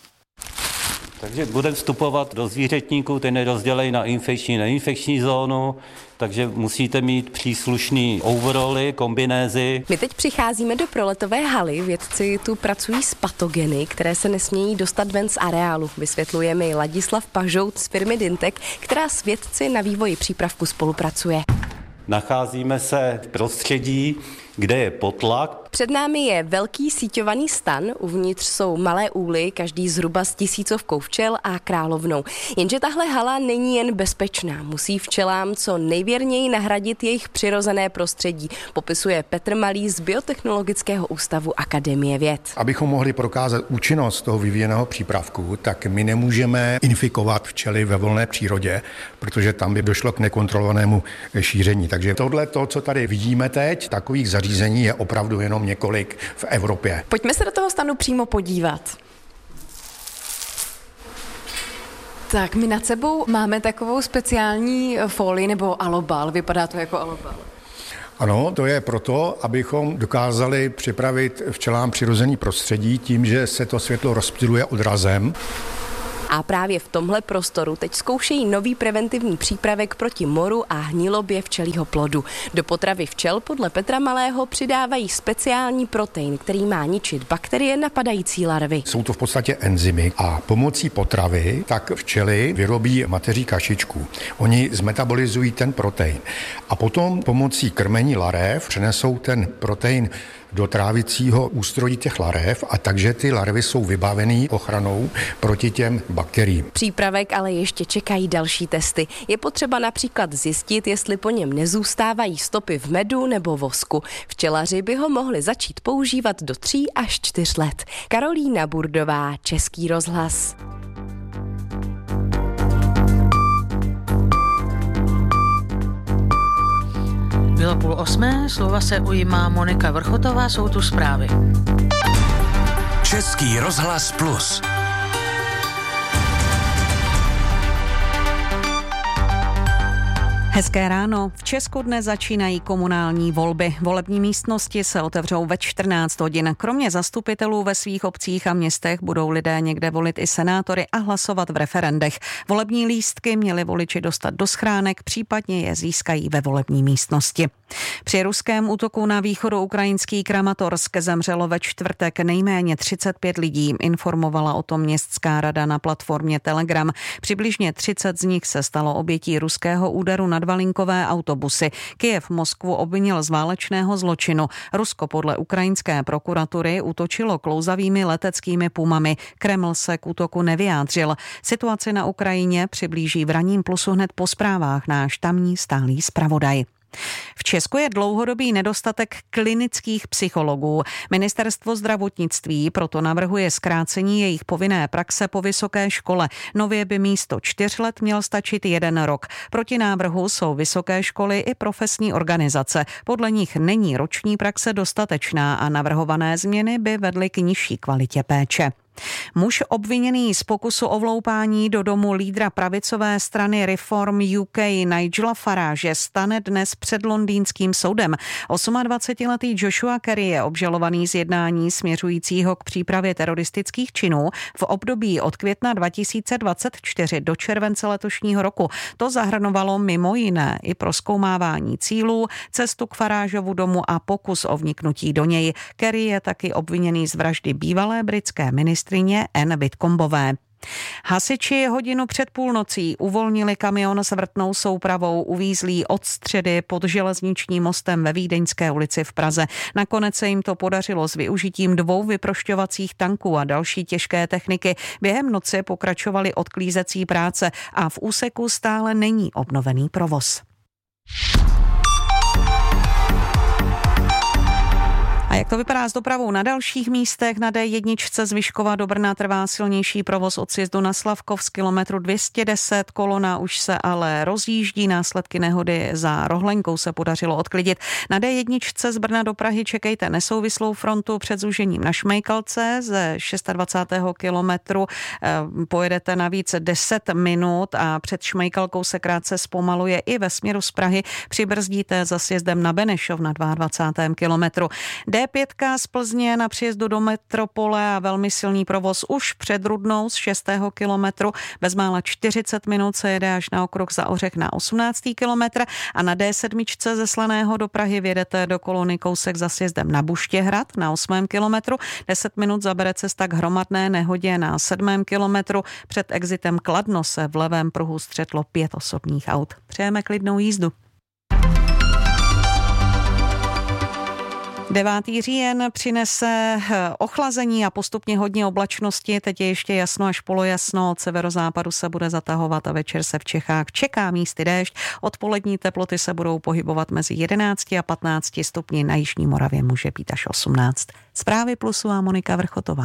Takže budeme vstupovat do zvířetníků, ten je rozdělený na infekční a neinfekční zónu, takže musíte mít příslušný overoly, kombinézy. My teď přicházíme do proletové haly, vědci tu pracují s patogeny, které se nesmějí dostat ven z areálu. Vysvětluje mi Ladislav Pažout z firmy Dintek, která s vědci na vývoji přípravku spolupracuje. Nacházíme se v prostředí, kde je potlak, Před námi je velký síťovaný stan, uvnitř jsou malé úly, každý zhruba s 1000 včel a královnou. Jenže tahle hala není jen bezpečná, musí včelám co nejvěrněji nahradit jejich přirozené prostředí, popisuje Petr Malý z Biotechnologického ústavu Akademie věd. Abychom mohli prokázat účinnost toho vyvíjeného přípravku, tak my nemůžeme infikovat včely ve volné přírodě, protože tam by došlo k nekontrolovanému šíření. Takže tohle, co tady vidíme teď, takových zařízení je opravdu jenom několik v Evropě. Pojďme se do toho stanu přímo podívat. Tak my nad sebou máme takovou speciální folii nebo alobal, vypadá to jako alobal. Ano, to je proto, abychom dokázali připravit včelám přirozený prostředí tím, že se to světlo rozptyluje odrazem. A právě v tomhle prostoru teď zkoušejí nový preventivní přípravek proti moru a hnilobě včelího plodu. Do potravy včel podle Petra Malého přidávají speciální protein, který má ničit bakterie napadající larvy. Jsou to v podstatě enzymy a pomocí potravy tak včely vyrobí mateří kašičku. Oni zmetabolizují ten protein a potom pomocí krmení larev přenesou ten protein do trávicího ústrojí těch larev a takže ty larvy jsou vybavený ochranou proti těm bakteriím. Přípravek ale ještě čekají další testy. Je potřeba například zjistit, jestli po něm nezůstávají stopy v medu nebo vosku. Včelaři by ho mohli začít používat do 3 až 4 let. Karolína Burdová, Český rozhlas. Bylo 7:30, slova se ujímá Monika Vrchotová, jsou tu zprávy. Český rozhlas Plus. Hezké ráno. V Česku dnes začínají komunální volby. Volební místnosti se otevřou ve 14 hodin. Kromě zastupitelů ve svých obcích a městech budou lidé někde volit i senátory a hlasovat v referendech. Volební lístky měli voliči dostat do schránek, případně je získají ve volební místnosti. Při ruském útoku na východoukrajinský Kramatorsk zemřelo ve čtvrtek nejméně 35 lidí, informovala o tom městská rada na platformě Telegram. Přibližně 30 z nich se stalo obětí ruského úderu na dva linkové autobusy. Kyjev Moskvu obvinil z válečného zločinu. Rusko podle ukrajinské prokuratury útočilo klouzavými leteckými pumami. Kreml se k útoku nevyjádřil. Situaci na Ukrajině přiblíží v ranním plusu hned po zprávách náš tamní stálý zpravodaj. V Česku je dlouhodobý nedostatek klinických psychologů. Ministerstvo zdravotnictví proto navrhuje zkrácení jejich povinné praxe po vysoké škole. Nově by místo 4 let měl stačit 1 rok. Proti návrhu jsou vysoké školy i profesní organizace. Podle nich není roční praxe dostatečná a navrhované změny by vedly k nižší kvalitě péče. Muž obviněný z pokusu o vloupání do domu lídra pravicové strany Reform UK Nigela Farage stane dnes před londýnským soudem. 28letý Joshua Carey je obžalovaný z jednání směřujícího k přípravě teroristických činů v období od května 2024 do července letošního roku. To zahrnovalo mimo jiné i prozkoumávání cílů, cestu k Farageovu domu a pokus o vniknutí do něj. Carey je taky obviněný z vraždy bývalé britské ministryně Anne Whitcombové. Hasiči hodinu před půlnocí uvolnili kamion s vrtnou soupravou uvízlý od středy pod železničním mostem ve Vídeňské ulici v Praze. Nakonec se jim to podařilo s využitím 2 vyprošťovacích tanků a další těžké techniky. Během noci pokračovaly odklízecí práce a v úseku stále není obnovený provoz. A jak to vypadá s dopravou na dalších místech? Na D1 z Vyškova do Brna trvá silnější provoz od sjezdu na Slavkov z kilometru 210. Kolona už se ale rozjíždí. Následky nehody za Rohlenkou se podařilo odklidit. Na D1 z Brna do Prahy čekejte nesouvislou frontu před zúžením na Šmejkalce. Ze 26. kilometru pojedete navíc 10 minut a před Šmejkalkou se krátce zpomaluje i ve směru z Prahy. Přibrzdíte za sjezdem na Benešov na 22. kilometru. D5 z Plzně na příjezdu do metropole a velmi silný provoz už před Rudnou z 6. kilometru. Bezmála 40 minut se jede až na okruh za Ořech na 18. kilometr a na D7 ze Slaného do Prahy vjedete do kolony kousek za sjezdem na Buštěhrad na 8. kilometru. 10 minut zabere cesta k hromadné nehodě na 7. kilometru. Před exitem Kladno se v levém pruhu střetlo 5 osobních aut. Přejeme klidnou jízdu. 9. říjen přinese ochlazení a postupně hodně oblačnosti. Teď je ještě jasno až polojasno. Od severozápadu se bude zatahovat a večer se v Čechách čeká místy déšť. Odpolední teploty se budou pohybovat mezi 11 a 15 stupni. Na jižní Moravě může být až 18. Zprávy Plusu a Monika Vrchotová.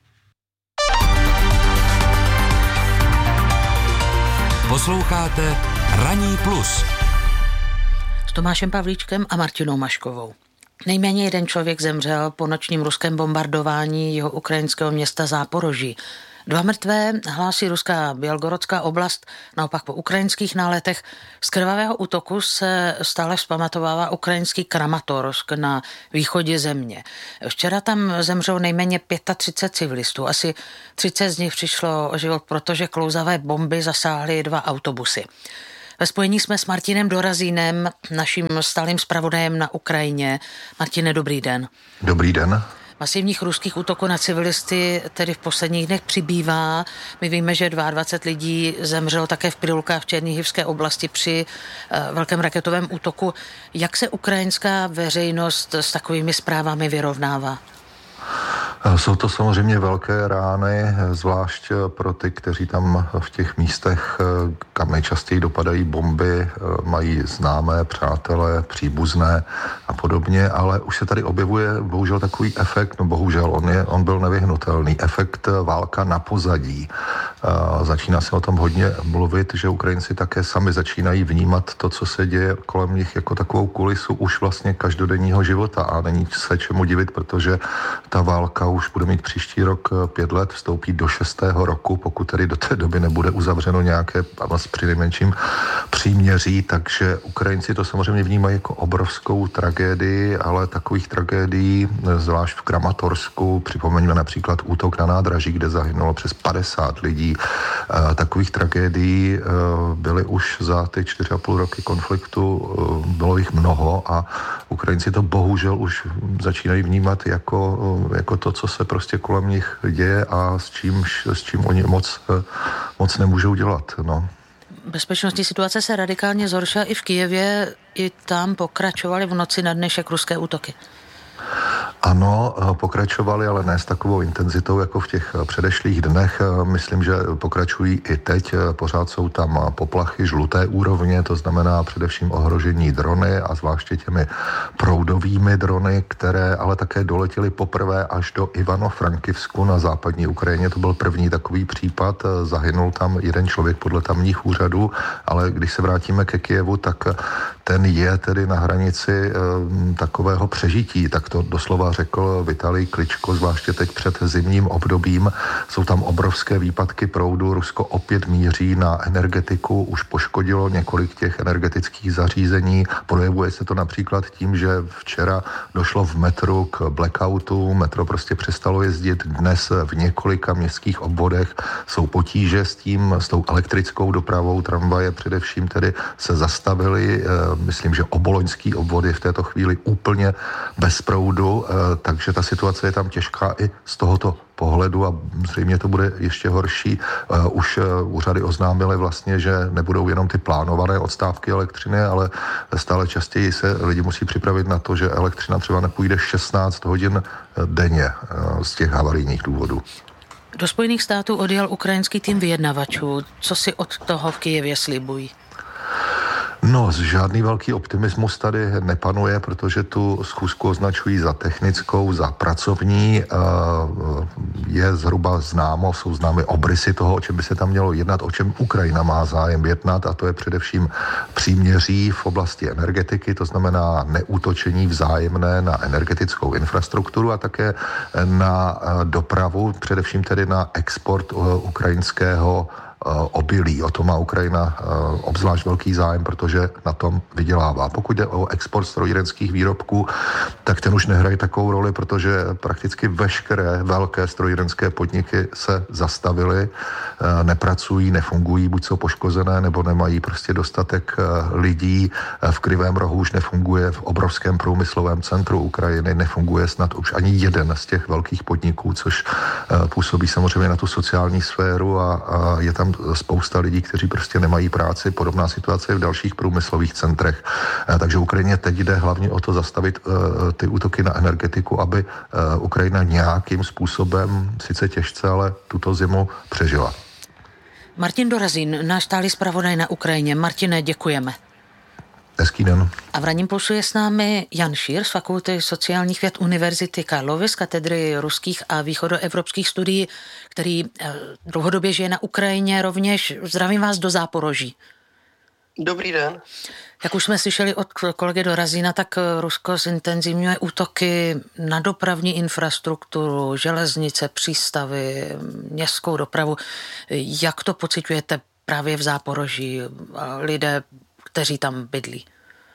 Posloucháte Ranní plus s Tomášem Pavlíčkem a Martinou Maškovou. Nejméně jeden člověk zemřel po nočním ruském bombardování jeho ukrajinského města Záporoží. 2 mrtvé hlásí ruská Bělgorodská oblast, naopak po ukrajinských náletech. Z krvavého útoku se stále vzpamatovává ukrajinský Kramatorsk na východě země. Včera tam zemřelo nejméně 35 civilistů, asi 30 z nich přišlo o život, protože klouzavé bomby zasáhly 2 autobusy. Ve spojení jsme s Martinem Dorazínem, naším stálým zpravodajem na Ukrajině. Martine, dobrý den. Dobrý den. Masivních ruských útoků na civilisty tedy v posledních dnech přibývá. My víme, že 22 lidí zemřelo také v Prilukách v Černihivské oblasti při velkém raketovém útoku. Jak se ukrajinská veřejnost s takovými zprávami vyrovnává? Jsou to samozřejmě velké rány, zvlášť pro ty, kteří tam v těch místech, kam nejčastěji dopadají bomby, mají známé, přátelé, příbuzné a podobně, ale už se tady objevuje bohužel takový efekt, no bohužel, on byl nevyhnutelný, efekt válka na pozadí. Začíná se o tom hodně mluvit, že Ukrajinci také sami začínají vnímat to, co se děje kolem nich jako takovou kulisu už vlastně každodenního života a není se čemu divit, protože ta válka už bude mít příští rok 5 let, vstoupí do 6. roku, pokud tedy do té doby nebude uzavřeno nějaké přinejmenším příměří, takže Ukrajinci to samozřejmě vnímají jako obrovskou tragédii, ale takových tragédií, zvlášť v Kramatorsku, připomeňme například útok na nádraží, kde zahynulo přes 50 lidí, takových tragédií byly už za ty 4,5 roky konfliktu, bylo jich mnoho a Ukrajinci to bohužel už začínají vnímat jako to, co se prostě kolem nich děje a s čím oni moc nemůžou dělat. No. Bezpečnostní situace se radikálně zhoršila i v Kyjevě, i tam pokračovaly v noci na dnešek ruské útoky. Ano, pokračovali, ale ne s takovou intenzitou jako v těch předešlých dnech. Myslím, že pokračují i teď. Pořád jsou tam poplachy žluté úrovně, to znamená především ohrožení drony a zvláště těmi proudovými drony, které ale také doletěly poprvé až do Ivano-Frankivsku na západní Ukrajině. To byl první takový případ. Zahynul tam jeden člověk podle tamních úřadů, ale když se vrátíme ke Kyjevu, tak ten je tedy na hranici takového přežití, tak to doslova řekl Vitalij Kličko, zvláště teď před zimním obdobím. Jsou tam obrovské výpadky proudu, Rusko opět míří na energetiku, už poškodilo několik těch energetických zařízení. Projevuje se to například tím, že včera došlo v metru k blackoutu, metro prostě přestalo jezdit, dnes v několika městských obvodech jsou potíže s tou elektrickou dopravou, tramvaje především tedy se zastavily, myslím, že oboloňský obvod je v této chvíli úplně bez proudu, takže ta situace je tam těžká i z tohoto pohledu a zřejmě to bude ještě horší. Už úřady oznámily vlastně, že nebudou jenom ty plánované odstávky elektřiny, ale stále častěji se lidi musí připravit na to, že elektřina třeba nepůjde 16 hodin denně z těch havarijních důvodů. Do Spojených států odjel ukrajinský tým vyjednavačů. Co si od toho v Kyjevě slibují? No, žádný velký optimismus tady nepanuje, protože tu schůzku označují za technickou, za pracovní. Je zhruba jsou známy obrysy toho, o čem by se tam mělo jednat, o čem Ukrajina má zájem jednat, a to je především příměří v oblasti energetiky, to znamená neútočení vzájemné na energetickou infrastrukturu a také na dopravu, především tedy na export ukrajinského obilí. O to má Ukrajina obzvlášť velký zájem, protože na tom vydělává. Pokud jde o export strojírenských výrobků, tak ten už nehraje takovou roli, protože prakticky veškeré velké strojírenské podniky se zastavily, nepracují, nefungují, buď jsou poškozené, nebo nemají prostě dostatek lidí. V Krivém Rohu už nefunguje, v obrovském průmyslovém centru Ukrajiny nefunguje snad už ani jeden z těch velkých podniků, což působí samozřejmě na tu sociální sféru a je tam spousta lidí, kteří prostě nemají práci, podobná situace je v dalších průmyslových centrech. Takže Ukrajině teď jde hlavně o to zastavit ty útoky na energetiku, aby Ukrajina nějakým způsobem, sice těžce, ale tuto zimu přežila. Martin Dorazín, náš stálý zpravodaj na Ukrajině. Martine, děkujeme. Hezký den. A v Ranním pulsu je s námi Jan Šír z Fakulty sociálních věd Univerzity Karlovy z katedry ruských a východoevropských studií, který dlouhodobě žije na Ukrajině rovněž. Zdravím vás do Záporoží. Dobrý den. Jak už jsme slyšeli od kolegy Dorazína, tak Rusko zintenzivňuje útoky na dopravní infrastrukturu, železnice, přístavy, městskou dopravu. Jak to pociťujete právě v Záporoží, lidé, kteří tam bydlí?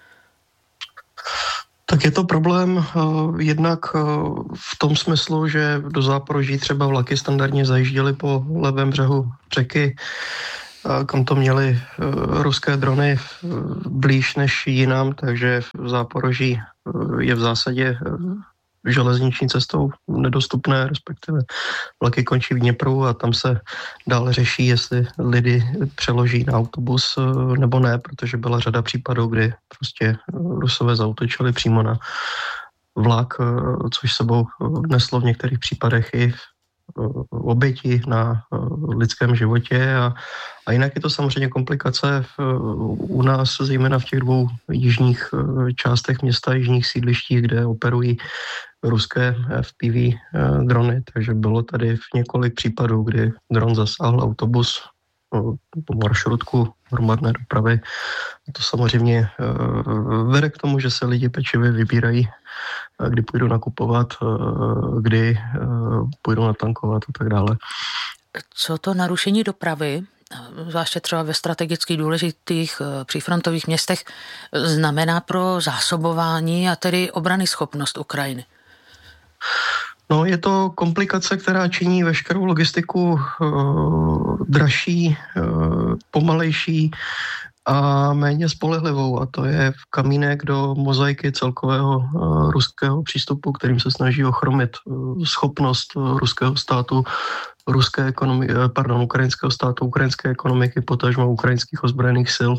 Tak je to problém jednak v tom smyslu, že do Záporoží třeba vlaky standardně zajížděly po levém břehu řeky, kam to měli ruské drony blíž než jinam, takže v Záporoží je v zásadě železniční cestou nedostupné, respektive vlaky končí v Dněpru a tam se dále řeší, jestli lidi přeloží na autobus nebo ne, protože byla řada případů, kdy prostě Rusové zaútočili přímo na vlak, což sebou neslo v některých případech i oběti na lidském životě a jinak je to samozřejmě komplikace u nás, zejména v těch dvou jižních částech města, jižních sídlištích, kde operují ruské FPV drony, takže bylo tady v několik případů, kdy dron zasáhl autobus po maršrutku hromadné dopravy. A to samozřejmě vede k tomu, že se lidi pečlivě vybírají, kdy půjdou nakupovat, kdy půjdou natankovat a tak dále. Co to narušení dopravy, zvláště třeba ve strategicky důležitých přífrontových městech, znamená pro zásobování a tedy obranyschopnost Ukrajiny? No, je to komplikace, která činí veškerou logistiku dražší, pomalejší a méně spolehlivou. A to je kamínek do mozaiky celkového ruského přístupu, kterým se snaží ochromit schopnost ruského státu, ukrajinského státu, ukrajinské ekonomiky, potažmo ukrajinských ozbrojených sil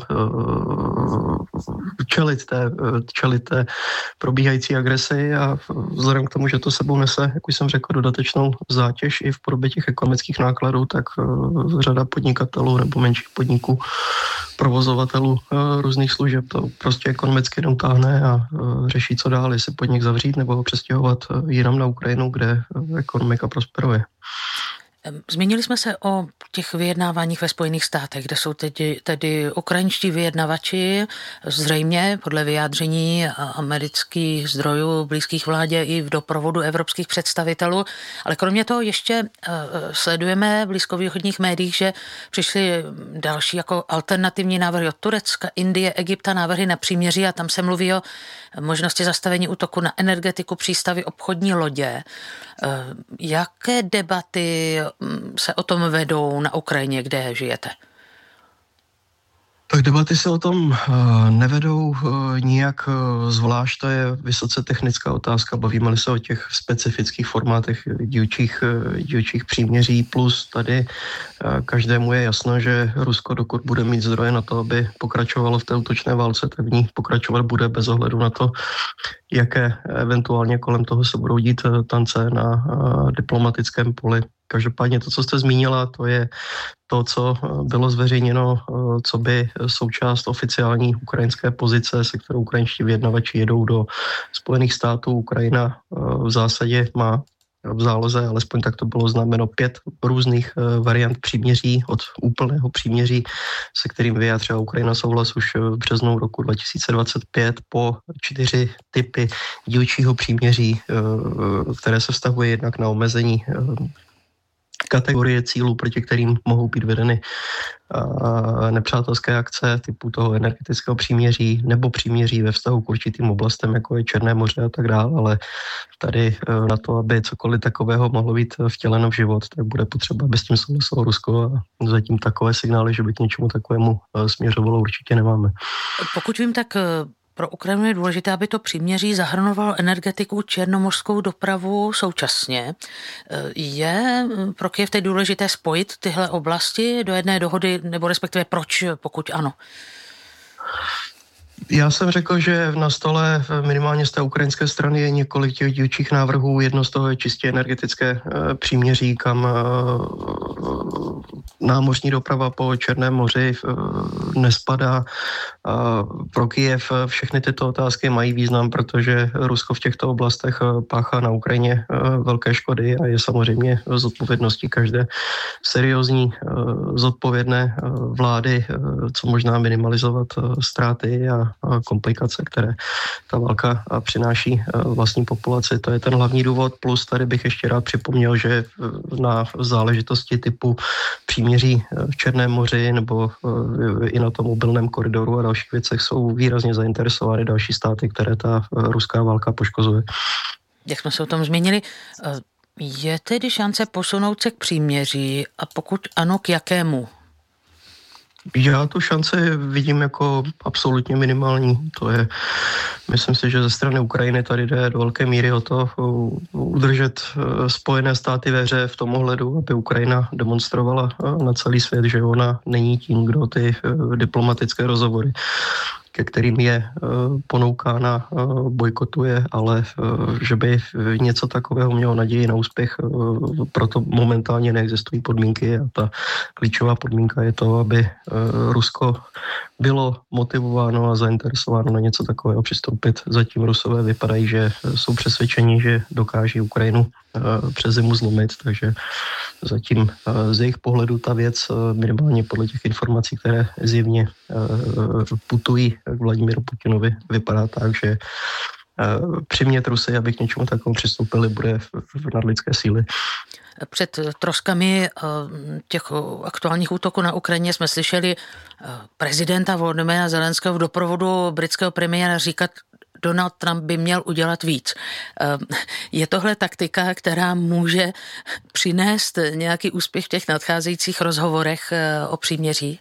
čelit té probíhající agresi a vzhledem k tomu, že to sebou nese, jak už jsem řekl, dodatečnou zátěž i v podobě těch ekonomických nákladů, tak řada podnikatelů nebo menších podniků, provozovatelů různých služeb to prostě ekonomicky neutáhne a řeší, co dál, jestli podnik zavřít nebo ho přestěhovat jinam na Ukrajinu, kde ekonomika prosperuje. Zmínili jsme se o těch vyjednáváních ve Spojených státech, kde jsou tedy ukrajinští vyjednavači, zřejmě podle vyjádření amerických zdrojů blízkých vládě i v doprovodu evropských představitelů. Ale kromě toho ještě sledujeme v blízkovýchodních médiích, že přišly další jako alternativní návrhy od Turecka, Indie, Egypta, návrhy na příměří a tam se mluví o možnosti zastavení útoku na energetiku, přístavy, obchodní lodě. Jaké debaty se o tom vedou na Ukrajině, kde žijete? Tak debaty se o tom nevedou nijak zvlášť, to je vysoce technická otázka, bavíme-li se o těch specifických formátech dílčích příměří, plus tady každému je jasno, že Rusko, dokud bude mít zdroje na to, aby pokračovalo v té útočné válce, tak v ní pokračovat bude bez ohledu na to, jaké eventuálně kolem toho se budou dít tance na diplomatickém poli. Každopádně to, co jste zmínila, to je to, co bylo zveřejněno, co by součást oficiální ukrajinské pozice, se kterou ukrajinští vyjednavači jedou do Spojených států. Ukrajina v zásadě má v záloze, alespoň tak to bylo známeno, 5 různých variant příměří, od úplného příměří, se kterým vyjádřila Ukrajina souhlas už v březnu roku 2025, po 4 typy dílčího příměří, které se vztahuje jednak na omezení kategorie cílů, proti kterým mohou být vedeny nepřátelské akce typu toho energetického příměří nebo příměří ve vztahu k určitým oblastem, jako je Černé moře a tak dále, ale tady na to, aby cokoliv takového mohlo být vtěleno v život, tak bude potřeba, aby s tím souhlasilo Rusko a zatím takové signály, že by k něčemu takovému směřovalo, určitě nemáme. Pokud vím, tak pro Ukrajinu je důležité, aby to příměří zahrnovalo energetiku, černomořskou dopravu současně. Je pro Kyjev teď důležité spojit tyhle oblasti do jedné dohody, nebo respektive proč, pokud ano? Já jsem řekl, že na stole minimálně z té ukrajinské strany je několik těch dílčích návrhů. Jedno z toho je čistě energetické příměří, kam námořní doprava po Černém moři nespadá. Pro Kyjev všechny tyto otázky mají význam, protože Rusko v těchto oblastech páchá na Ukrajině velké škody a je samozřejmě zodpovědností každé seriózní, zodpovědné vlády, co možná minimalizovat ztráty a komplikace, které ta válka přináší vlastní populaci. To je ten hlavní důvod, plus tady bych ještě rád připomněl, že na záležitosti typu příměří v Černém moři nebo i na tom mobilném koridoru a dalších věcech jsou výrazně zainteresovány další státy, které ta ruská válka poškozuje. Jak jsme se o tom zmínili, je tedy šance posunout se k příměří a pokud ano, k jakému? Já tu šanci vidím jako absolutně minimální. To je, myslím si, že ze strany Ukrajiny tady jde do velké míry o to udržet Spojené státy ve hře v tom ohledu, aby Ukrajina demonstrovala na celý svět, že ona není tím, kdo ty diplomatické rozhovory, ke kterým je ponoukána, bojkotuje, ale že by něco takového mělo naději na úspěch, proto momentálně neexistují podmínky a ta klíčová podmínka je to, aby Rusko bylo motivováno a zainteresováno na něco takového přistoupit. Zatím Rusové vypadají, že jsou přesvědčeni, že dokáží Ukrajinu přes zimu zlomit, takže zatím z jejich pohledu ta věc, minimálně podle těch informací, které zjevně putují k Vladimíru Putinovi, vypadá tak, že přimět Rusy, aby k něčemu takovému přistoupili, bude v nadlidské síly. Před troskami těch aktuálních útoků na Ukrajině jsme slyšeli prezidenta Volodymyra Zelenského v doprovodu britského premiéra říkat, Donald Trump by měl udělat víc. Je tohle taktika, která může přinést nějaký úspěch v těch nadcházejících rozhovorech o příměří?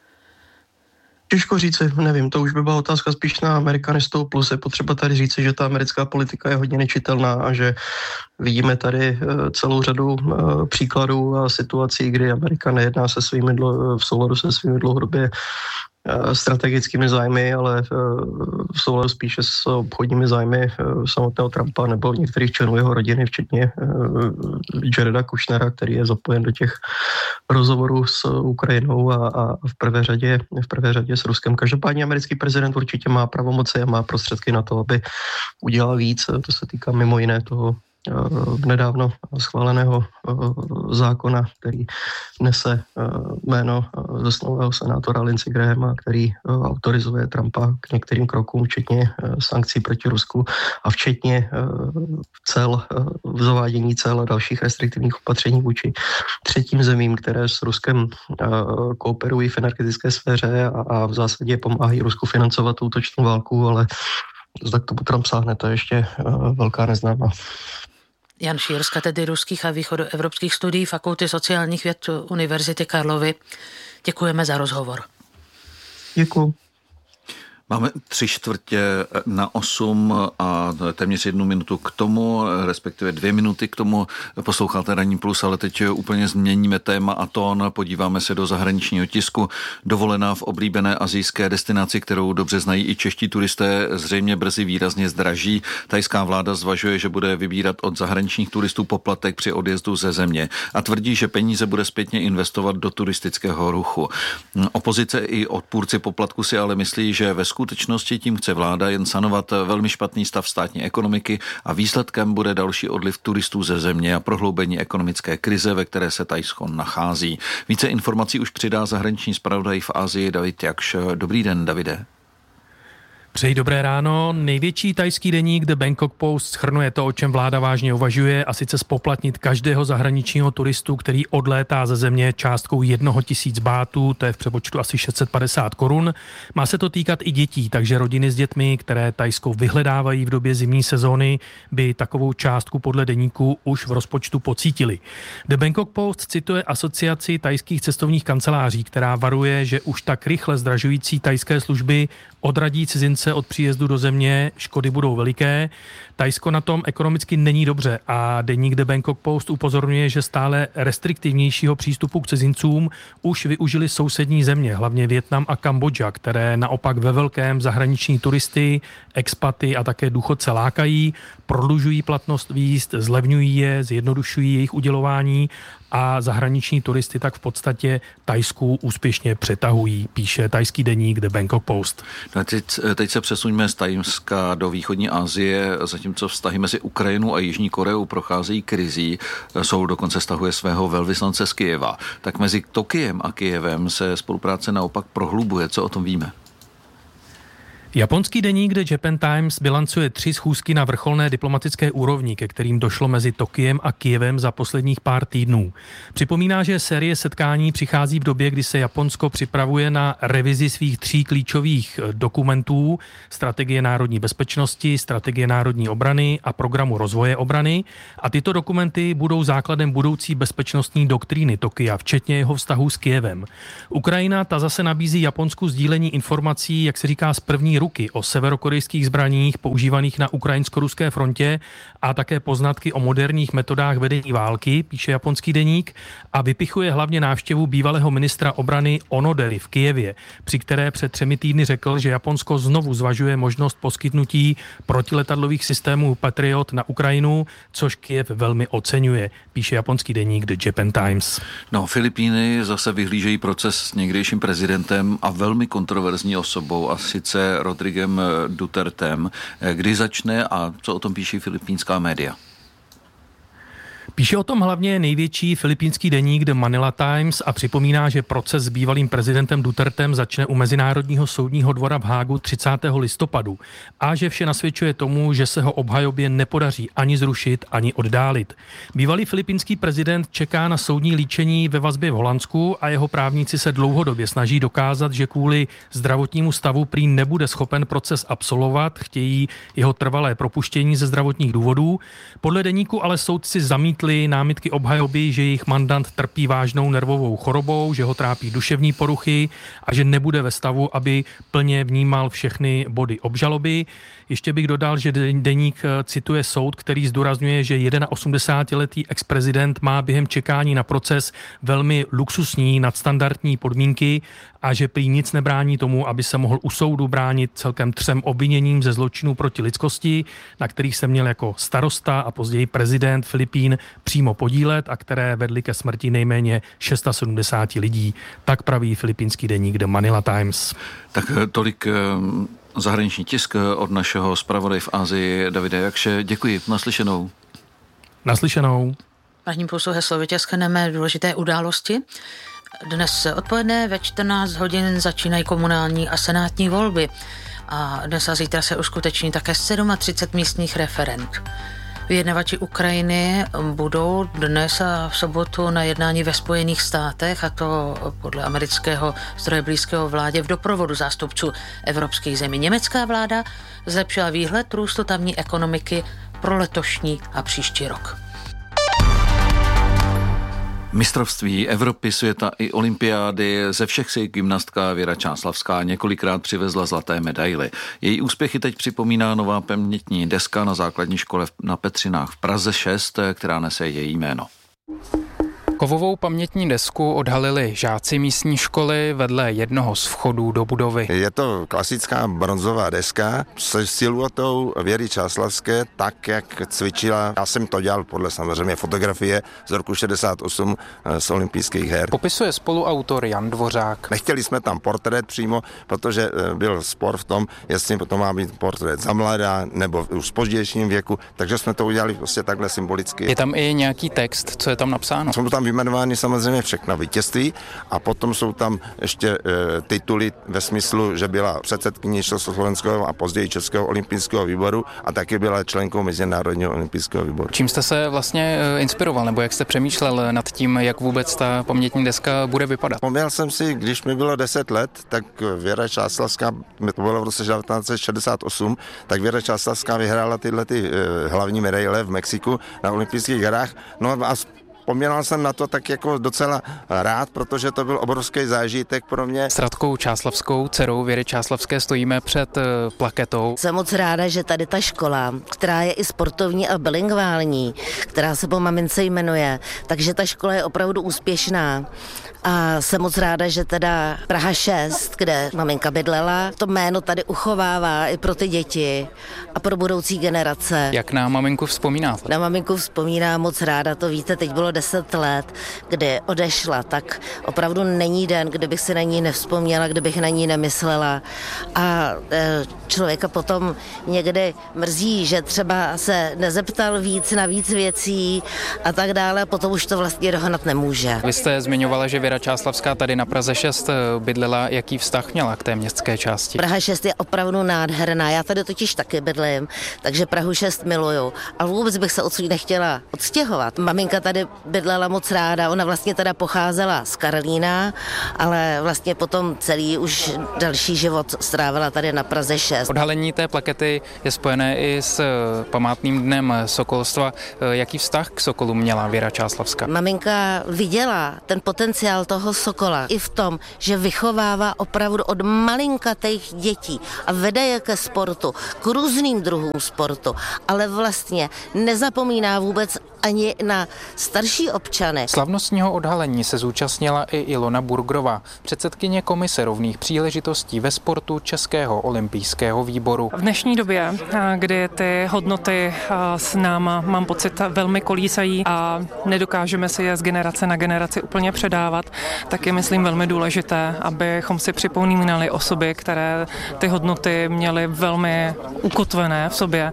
Těžko říci, nevím, to už by byla otázka spíš na amerikanistou, plus je potřeba tady říci, že ta americká politika je hodně nečitelná a že vidíme tady celou řadu příkladů a situací, kdy Amerika nejedná v souladu se svými dlouhodobě strategickými zájmy, ale v souladu spíše s obchodními zájmy samotného Trumpa nebo některých členů jeho rodiny, včetně Jareda Kushnera, který je zapojen do těch rozhovorů s Ukrajinou a v prvé řadě s Ruskem. Každopádně americký prezident určitě má pravomoci a má prostředky na to, aby udělal víc. To se týká mimo jiné toho nedávno schváleného zákona, který nese jméno zesnulého senátora Lindsey Grahama, který autorizuje Trumpa k některým krokům, včetně sankcí proti Rusku a včetně zavádění cel a dalších restriktivních opatření vůči třetím zemím, které s Ruskem kooperují v energetické sféře a v zásadě pomáhají Rusku financovat útočnou válku, ale zda k tomu Trump sáhne, to je ještě velká neznámá. Jan Šír z katedry ruských a východoevropských studií Fakulty sociálních věd Univerzity Karlovy. Děkujeme za rozhovor. Děkuji. Máme 7:45 a téměř 1 minutu k tomu, respektive 2 minuty k tomu. Posloucháte Ranní plus, ale teď úplně změníme téma a tón. Podíváme se do zahraničního tisku. Dovolená v oblíbené asijské destinaci, kterou dobře znají i čeští turisté, zřejmě brzy výrazně zdraží. Thajská vláda zvažuje, že bude vybírat od zahraničních turistů poplatek při odjezdu ze země a tvrdí, že peníze bude zpětně investovat do turistického ruchu. Opozice i odpůrci poplatku si ale myslí, že ve skutečnosti tím chce vláda jen sanovat velmi špatný stav státní ekonomiky a výsledkem bude další odliv turistů ze země a prohloubení ekonomické krize, ve které se Thajsko nachází. Více informací už přidá zahraniční zpravodaj v Asii David Jakš. Dobrý den, Davide. Přeji dobré ráno. Největší thajský deník The Bangkok Post shrnuje to, o čem vláda vážně uvažuje, a sice spoplatnit každého zahraničního turistu, který odlétá ze země částkou 1 000 bátů, to je v přepočtu asi 650 korun. Má se to týkat i dětí, takže rodiny s dětmi, které Thajsko vyhledávají v době zimní sezóny, by takovou částku podle deníku už v rozpočtu pocítili. The Bangkok Post cituje asociaci thajských cestovních kanceláří, která varuje, že už tak rychle zdražující thajské služby odradí cizince měsíce od příjezdu do země, škody budou veliké. Tajsko na tom ekonomicky není dobře a deník The Bangkok Post upozorňuje, že stále restriktivnějšího přístupu k cizincům už využili sousední země, hlavně Vietnam a Kambodža, které naopak ve velkém zahraniční turisty, expaty a také důchodce lákají, prodlužují platnost víz, zlevňují je, zjednodušují jejich udělování a zahraniční turisty tak v podstatě Tajsku úspěšně přetahují, píše tajský deník The Bangkok Post. No teď se přesuňme z Tajska do východní Asie, zatímco vztahy mezi Ukrajinou a Jižní Koreou procházejí krizí, Soul dokonce stahuje svého velvyslance z Kyjeva. Tak mezi Tokiem a Kyjevem se spolupráce naopak prohlubuje. Co o tom víme? Japonský deník The Japan Times bilancuje 3 schůzky na vrcholné diplomatické úrovni, ke kterým došlo mezi Tokiem a Kyjevem za posledních pár týdnů. Připomíná, že série setkání přichází v době, kdy se Japonsko připravuje na revizi svých 3 klíčových dokumentů: strategie národní bezpečnosti, strategie národní obrany a programu rozvoje obrany. A tyto dokumenty budou základem budoucí bezpečnostní doktríny Tokia, včetně jeho vztahu s Kyjevem. Ukrajina ta zase nabízí Japonsku sdílení informací, jak se říká, z první ruky o severokorejských zbraních používaných na ukrajinsko-ruské frontě a také poznatky o moderních metodách vedení války, píše japonský deník, a vypichuje hlavně návštěvu bývalého ministra obrany Onodery v Kyjevě, při které před 3 týdny řekl, že Japonsko znovu zvažuje možnost poskytnutí protiletadlových systémů Patriot na Ukrajinu, což Kyjev velmi oceňuje, píše japonský deník The Japan Times. No, Filipíny zase vyhlížejí proces s někdejším prezidentem a velmi kontroverzní osobou, a sice Rodriguem Dutertem. Kdy začne a co o tom píší filipínská média? Píše o tom hlavně největší filipínský deník The Manila Times a připomíná, že proces s bývalým prezidentem Dutertem začne u Mezinárodního soudního dvora v Hágu 30. listopadu a že vše nasvědčuje tomu, že se ho obhajobě nepodaří ani zrušit, ani oddálit. Bývalý filipínský prezident čeká na soudní líčení ve vazbě v Holandsku a jeho právníci se dlouhodobě snaží dokázat, že kvůli zdravotnímu stavu prý nebude schopen proces absolvovat, chtějí jeho trvalé propuštění ze zdravotních důvodů. Podle deníku ale soudci zamítli námitky obhajoby, že jejich mandant trpí vážnou nervovou chorobou, že ho trápí duševní poruchy a že nebude ve stavu, aby plně vnímal všechny body obžaloby. Ještě bych dodal, že deník cituje soud, který zdůrazňuje, že 81letý ex-prezident má během čekání na proces velmi luxusní nadstandardní podmínky a že prý nic nebrání tomu, aby se mohl u soudu bránit celkem 3 obviněním ze zločinů proti lidskosti, na kterých se měl jako starosta a později prezident Filipín přímo podílet a které vedly ke smrti nejméně 670 lidí. Tak praví filipínský deník The Manila Times. Tak tolik zahraniční tisk od našeho zpravodaje v Asii Davida Jakše. Děkuji. Naslyšenou. Naslyšenou. Vážení posluchači, shrneme důležité události. Dnes odpoledne ve 14 hodin začínají komunální a senátní volby a dnes a zítra se uskuteční také 37 místních referend. Vyjednavači Ukrajiny budou dnes a v sobotu na jednání ve Spojených státech, a to podle amerického zdroje blízkého vládě v doprovodu zástupců evropských zemí. Německá vláda zlepšila výhled růstu tamní ekonomiky pro letošní a příští rok. Mistrovství Evropy, světa i olympiády, ze všech si gymnastka Věra Čáslavská několikrát přivezla zlaté medaily. Její úspěchy teď připomíná nová pamětní deska na základní škole na Petřinách v Praze 6, která nese její jméno. Kovovou pamětní desku odhalili žáci místní školy vedle jednoho z vchodů do budovy. Je to klasická bronzová deska se siluetou Věry Čáslavské, tak jak cvičila. Já jsem to dělal podle samozřejmě fotografie z roku 68 z olympijských her. Popisuje spoluautor Jan Dvořák. Nechtěli jsme tam portrét přímo, protože byl spor v tom, jestli to má být portrét za mladá nebo už v pozdějším věku, takže jsme to udělali prostě takhle symbolicky. Je tam i nějaký text, co je tam napsáno? Jsou tam vyjmenovány samozřejmě všechna vítězství a potom jsou tam ještě tituly ve smyslu, že byla předsedkyní Československého a později Českého olympijského výboru a taky byla členkou Mezinárodního olympijského výboru. Čím jste se vlastně inspiroval, nebo jak jste přemýšlel nad tím, jak vůbec ta pamětní deska bude vypadat? Vzpomněl jsem si, když mi bylo 10 let, tak Věra Čáslavská, to bylo v roce 1968, tak Věra Čáslavská vyhrála tyhle hlavní medaile v Mexiku na olympijských hrách. No a Vzpomínal jsem na to tak jako docela rád, protože to byl obrovský zážitek pro mě. S Radkou Čáslavskou, dcerou Věry Čáslavské, stojíme před plaketou. Jsem moc ráda, že tady ta škola, která je i sportovní a bilingvální, která se po mamince jmenuje, takže ta škola je opravdu úspěšná. A jsem moc ráda, že teda Praha 6, kde maminka bydlela, to jméno tady uchovává i pro ty děti a pro budoucí generace. Jak na maminku vzpomínáte? Na maminku vzpomínám moc ráda, to víte, teď bylo 10 let, kdy odešla, tak opravdu není den, kdybych si na ní nevzpomněla, kdybych na ní nemyslela. A člověka potom někdy mrzí, že třeba se nezeptal víc na víc věcí a tak dále, potom už to vlastně dohnat nemůže. Vy jste zmiňovala, že Věra Čáslavská tady na Praze 6 bydlela. Jaký vztah měla k té městské části? Praha 6 je opravdu nádherná. Já tady totiž taky bydlím, takže Prahu 6 miluju. A vůbec bych se odsud nechtěla odstěhovat. Maminka tady bydlela moc ráda. Ona vlastně teda pocházela z Karlína, ale vlastně potom celý už další život strávila tady na Praze 6. Odhalení té plakety je spojené i s památným dnem sokolstva. Jaký vztah k sokolu měla Věra Čáslavská? Maminka viděla ten potenciál toho sokola i v tom, že vychovává opravdu od malinkatých dětí a vede je ke sportu, k různým druhům sportu, ale vlastně nezapomíná vůbec ani na starší občany. Slavnostního odhalení se zúčastnila i Ilona Burgrová, předsedkyně komise rovných příležitostí ve sportu Českého olympijského výboru. V dnešní době, kdy ty hodnoty s náma, mám pocit, velmi kolísají a nedokážeme si je z generace na generaci úplně předávat, tak je, myslím, velmi důležité, abychom si připomínali osoby, které ty hodnoty měly velmi ukotvené v sobě,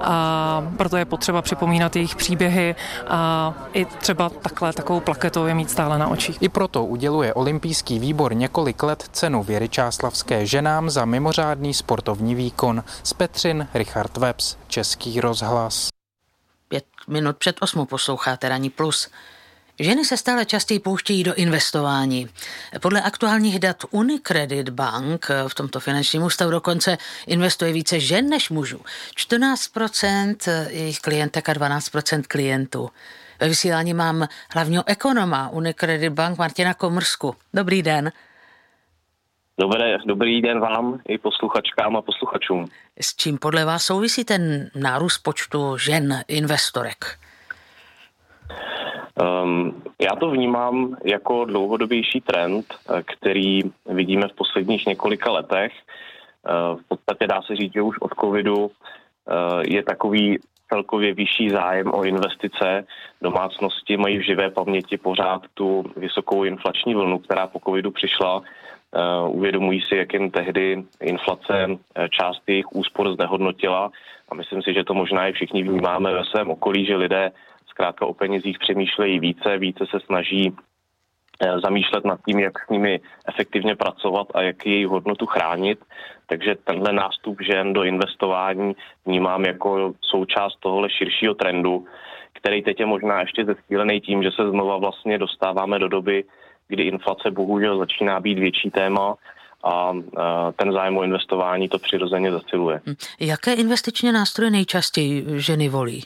a proto je potřeba připomínat jejich příběhy a i třeba takovou plaketou je mít stále na očích. I proto uděluje olympijský výbor několik let cenu Věry Čáslavské ženám za mimořádný sportovní výkon. Z Petřin Richard Webs, Český rozhlas. 5 minut před 8 posloucháte Ranní plus. Ženy se stále častěji pouštějí do investování. Podle aktuálních dat Unicredit Bank v tomto finančním ústavu dokonce investuje více žen než mužů. 14% jejich klientek a 12% klientů. Ve vysílání mám hlavního ekonoma Unicredit Bank Martina Komrsku. Dobrý den. Dobrý den vám i posluchačkám a posluchačům. S čím podle vás souvisí ten nárůst počtu žen investorek? Já to vnímám jako dlouhodobější trend, který vidíme v posledních několika letech. V podstatě dá se říct, že už od covidu je takový celkově vyšší zájem o investice. Domácnosti mají v živé paměti pořád tu vysokou inflační vlnu, která po covidu přišla. Uvědomují si, jak jen tehdy inflace část jejich úspor znehodnotila, a myslím si, že to možná i všichni vnímáme ve svém okolí, že lidé zkrátka o penězích přemýšlejí více se snaží zamýšlet nad tím, jak s nimi efektivně pracovat a jak její hodnotu chránit. Takže tenhle nástup žen do investování vnímám jako součást tohohle širšího trendu, který teď je možná ještě zesílený tím, že se znova vlastně dostáváme do doby, kdy inflace bohužel začíná být větší téma a ten zájem o investování to přirozeně zesiluje. Jaké investiční nástroje nejčastěji ženy volí?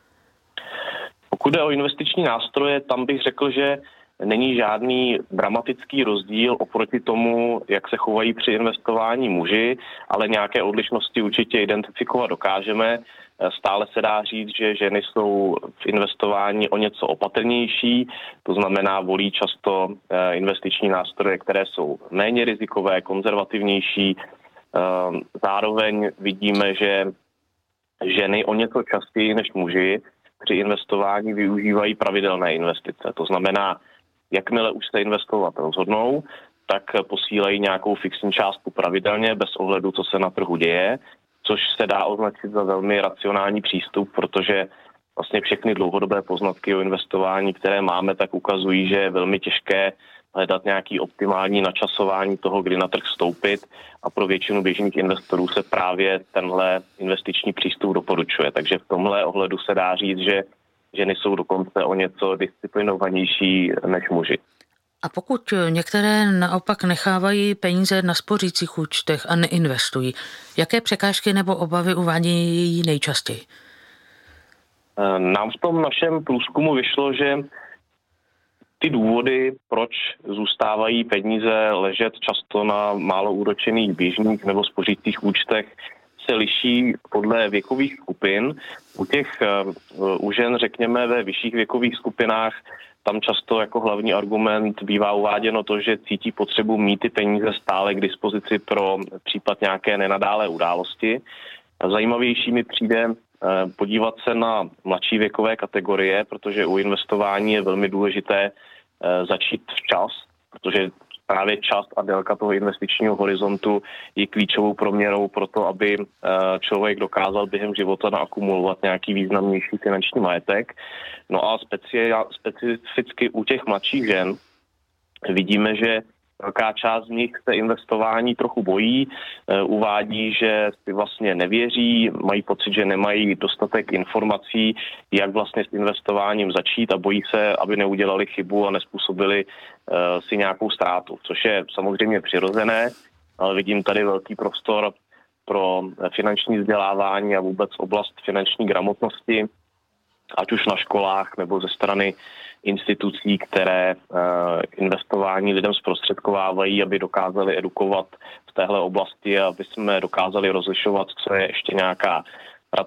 Pokud jde o investiční nástroje, tam bych řekl, že není žádný dramatický rozdíl oproti tomu, jak se chovají při investování muži, ale nějaké odlišnosti určitě identifikovat dokážeme. Stále se dá říct, že ženy jsou v investování o něco opatrnější, to znamená volí často investiční nástroje, které jsou méně rizikové, konzervativnější. Zároveň vidíme, že ženy o něco častěji než muži při investování využívají pravidelné investice. To znamená, jakmile už se investovat rozhodnou, tak posílají nějakou fixní částku pravidelně bez ohledu, co se na trhu děje, což se dá označit za velmi racionální přístup, protože vlastně všechny dlouhodobé poznatky o investování, které máme, tak ukazují, že je velmi těžké hledat nějaký optimální načasování toho, kdy na trh vstoupit, a pro většinu běžných investorů se právě tenhle investiční přístup doporučuje. Takže v tomhle ohledu se dá říct, že ženy jsou dokonce o něco disciplinovanější než muži. A pokud některé naopak nechávají peníze na spořících účtech a neinvestují, jaké překážky nebo obavy uvádějí nejčastěji? Nám v tom našem průzkumu vyšlo, že Ty důvody, proč zůstávají peníze ležet často na málo úročených běžných nebo spořících účtech, se liší podle věkových skupin. U žen, řekněme, ve vyšších věkových skupinách, tam často jako hlavní argument bývá uváděno to, že cítí potřebu mít ty peníze stále k dispozici pro případ nějaké nenadálé události. Zajímavější mi přijde podívat se na mladší věkové kategorie, protože u investování je velmi důležité začít včas, protože právě čas a délka toho investičního horizontu je klíčovou proměrou pro to, aby člověk dokázal během života naakumulovat nějaký významnější finanční majetek. No a specificky u těch mladších žen vidíme, že velká část z nich se investování trochu bojí, uvádí, že si vlastně nevěří, mají pocit, že nemají dostatek informací, jak vlastně s investováním začít a bojí se, aby neudělali chybu a nespůsobili si nějakou ztrátu, což je samozřejmě přirozené, ale vidím tady velký prostor pro finanční vzdělávání a vůbec oblast finanční gramotnosti, ať už na školách nebo ze strany institucí, které investování lidem zprostředkovávají, aby dokázali edukovat v téhle oblasti a aby jsme dokázali rozlišovat, co je ještě nějaká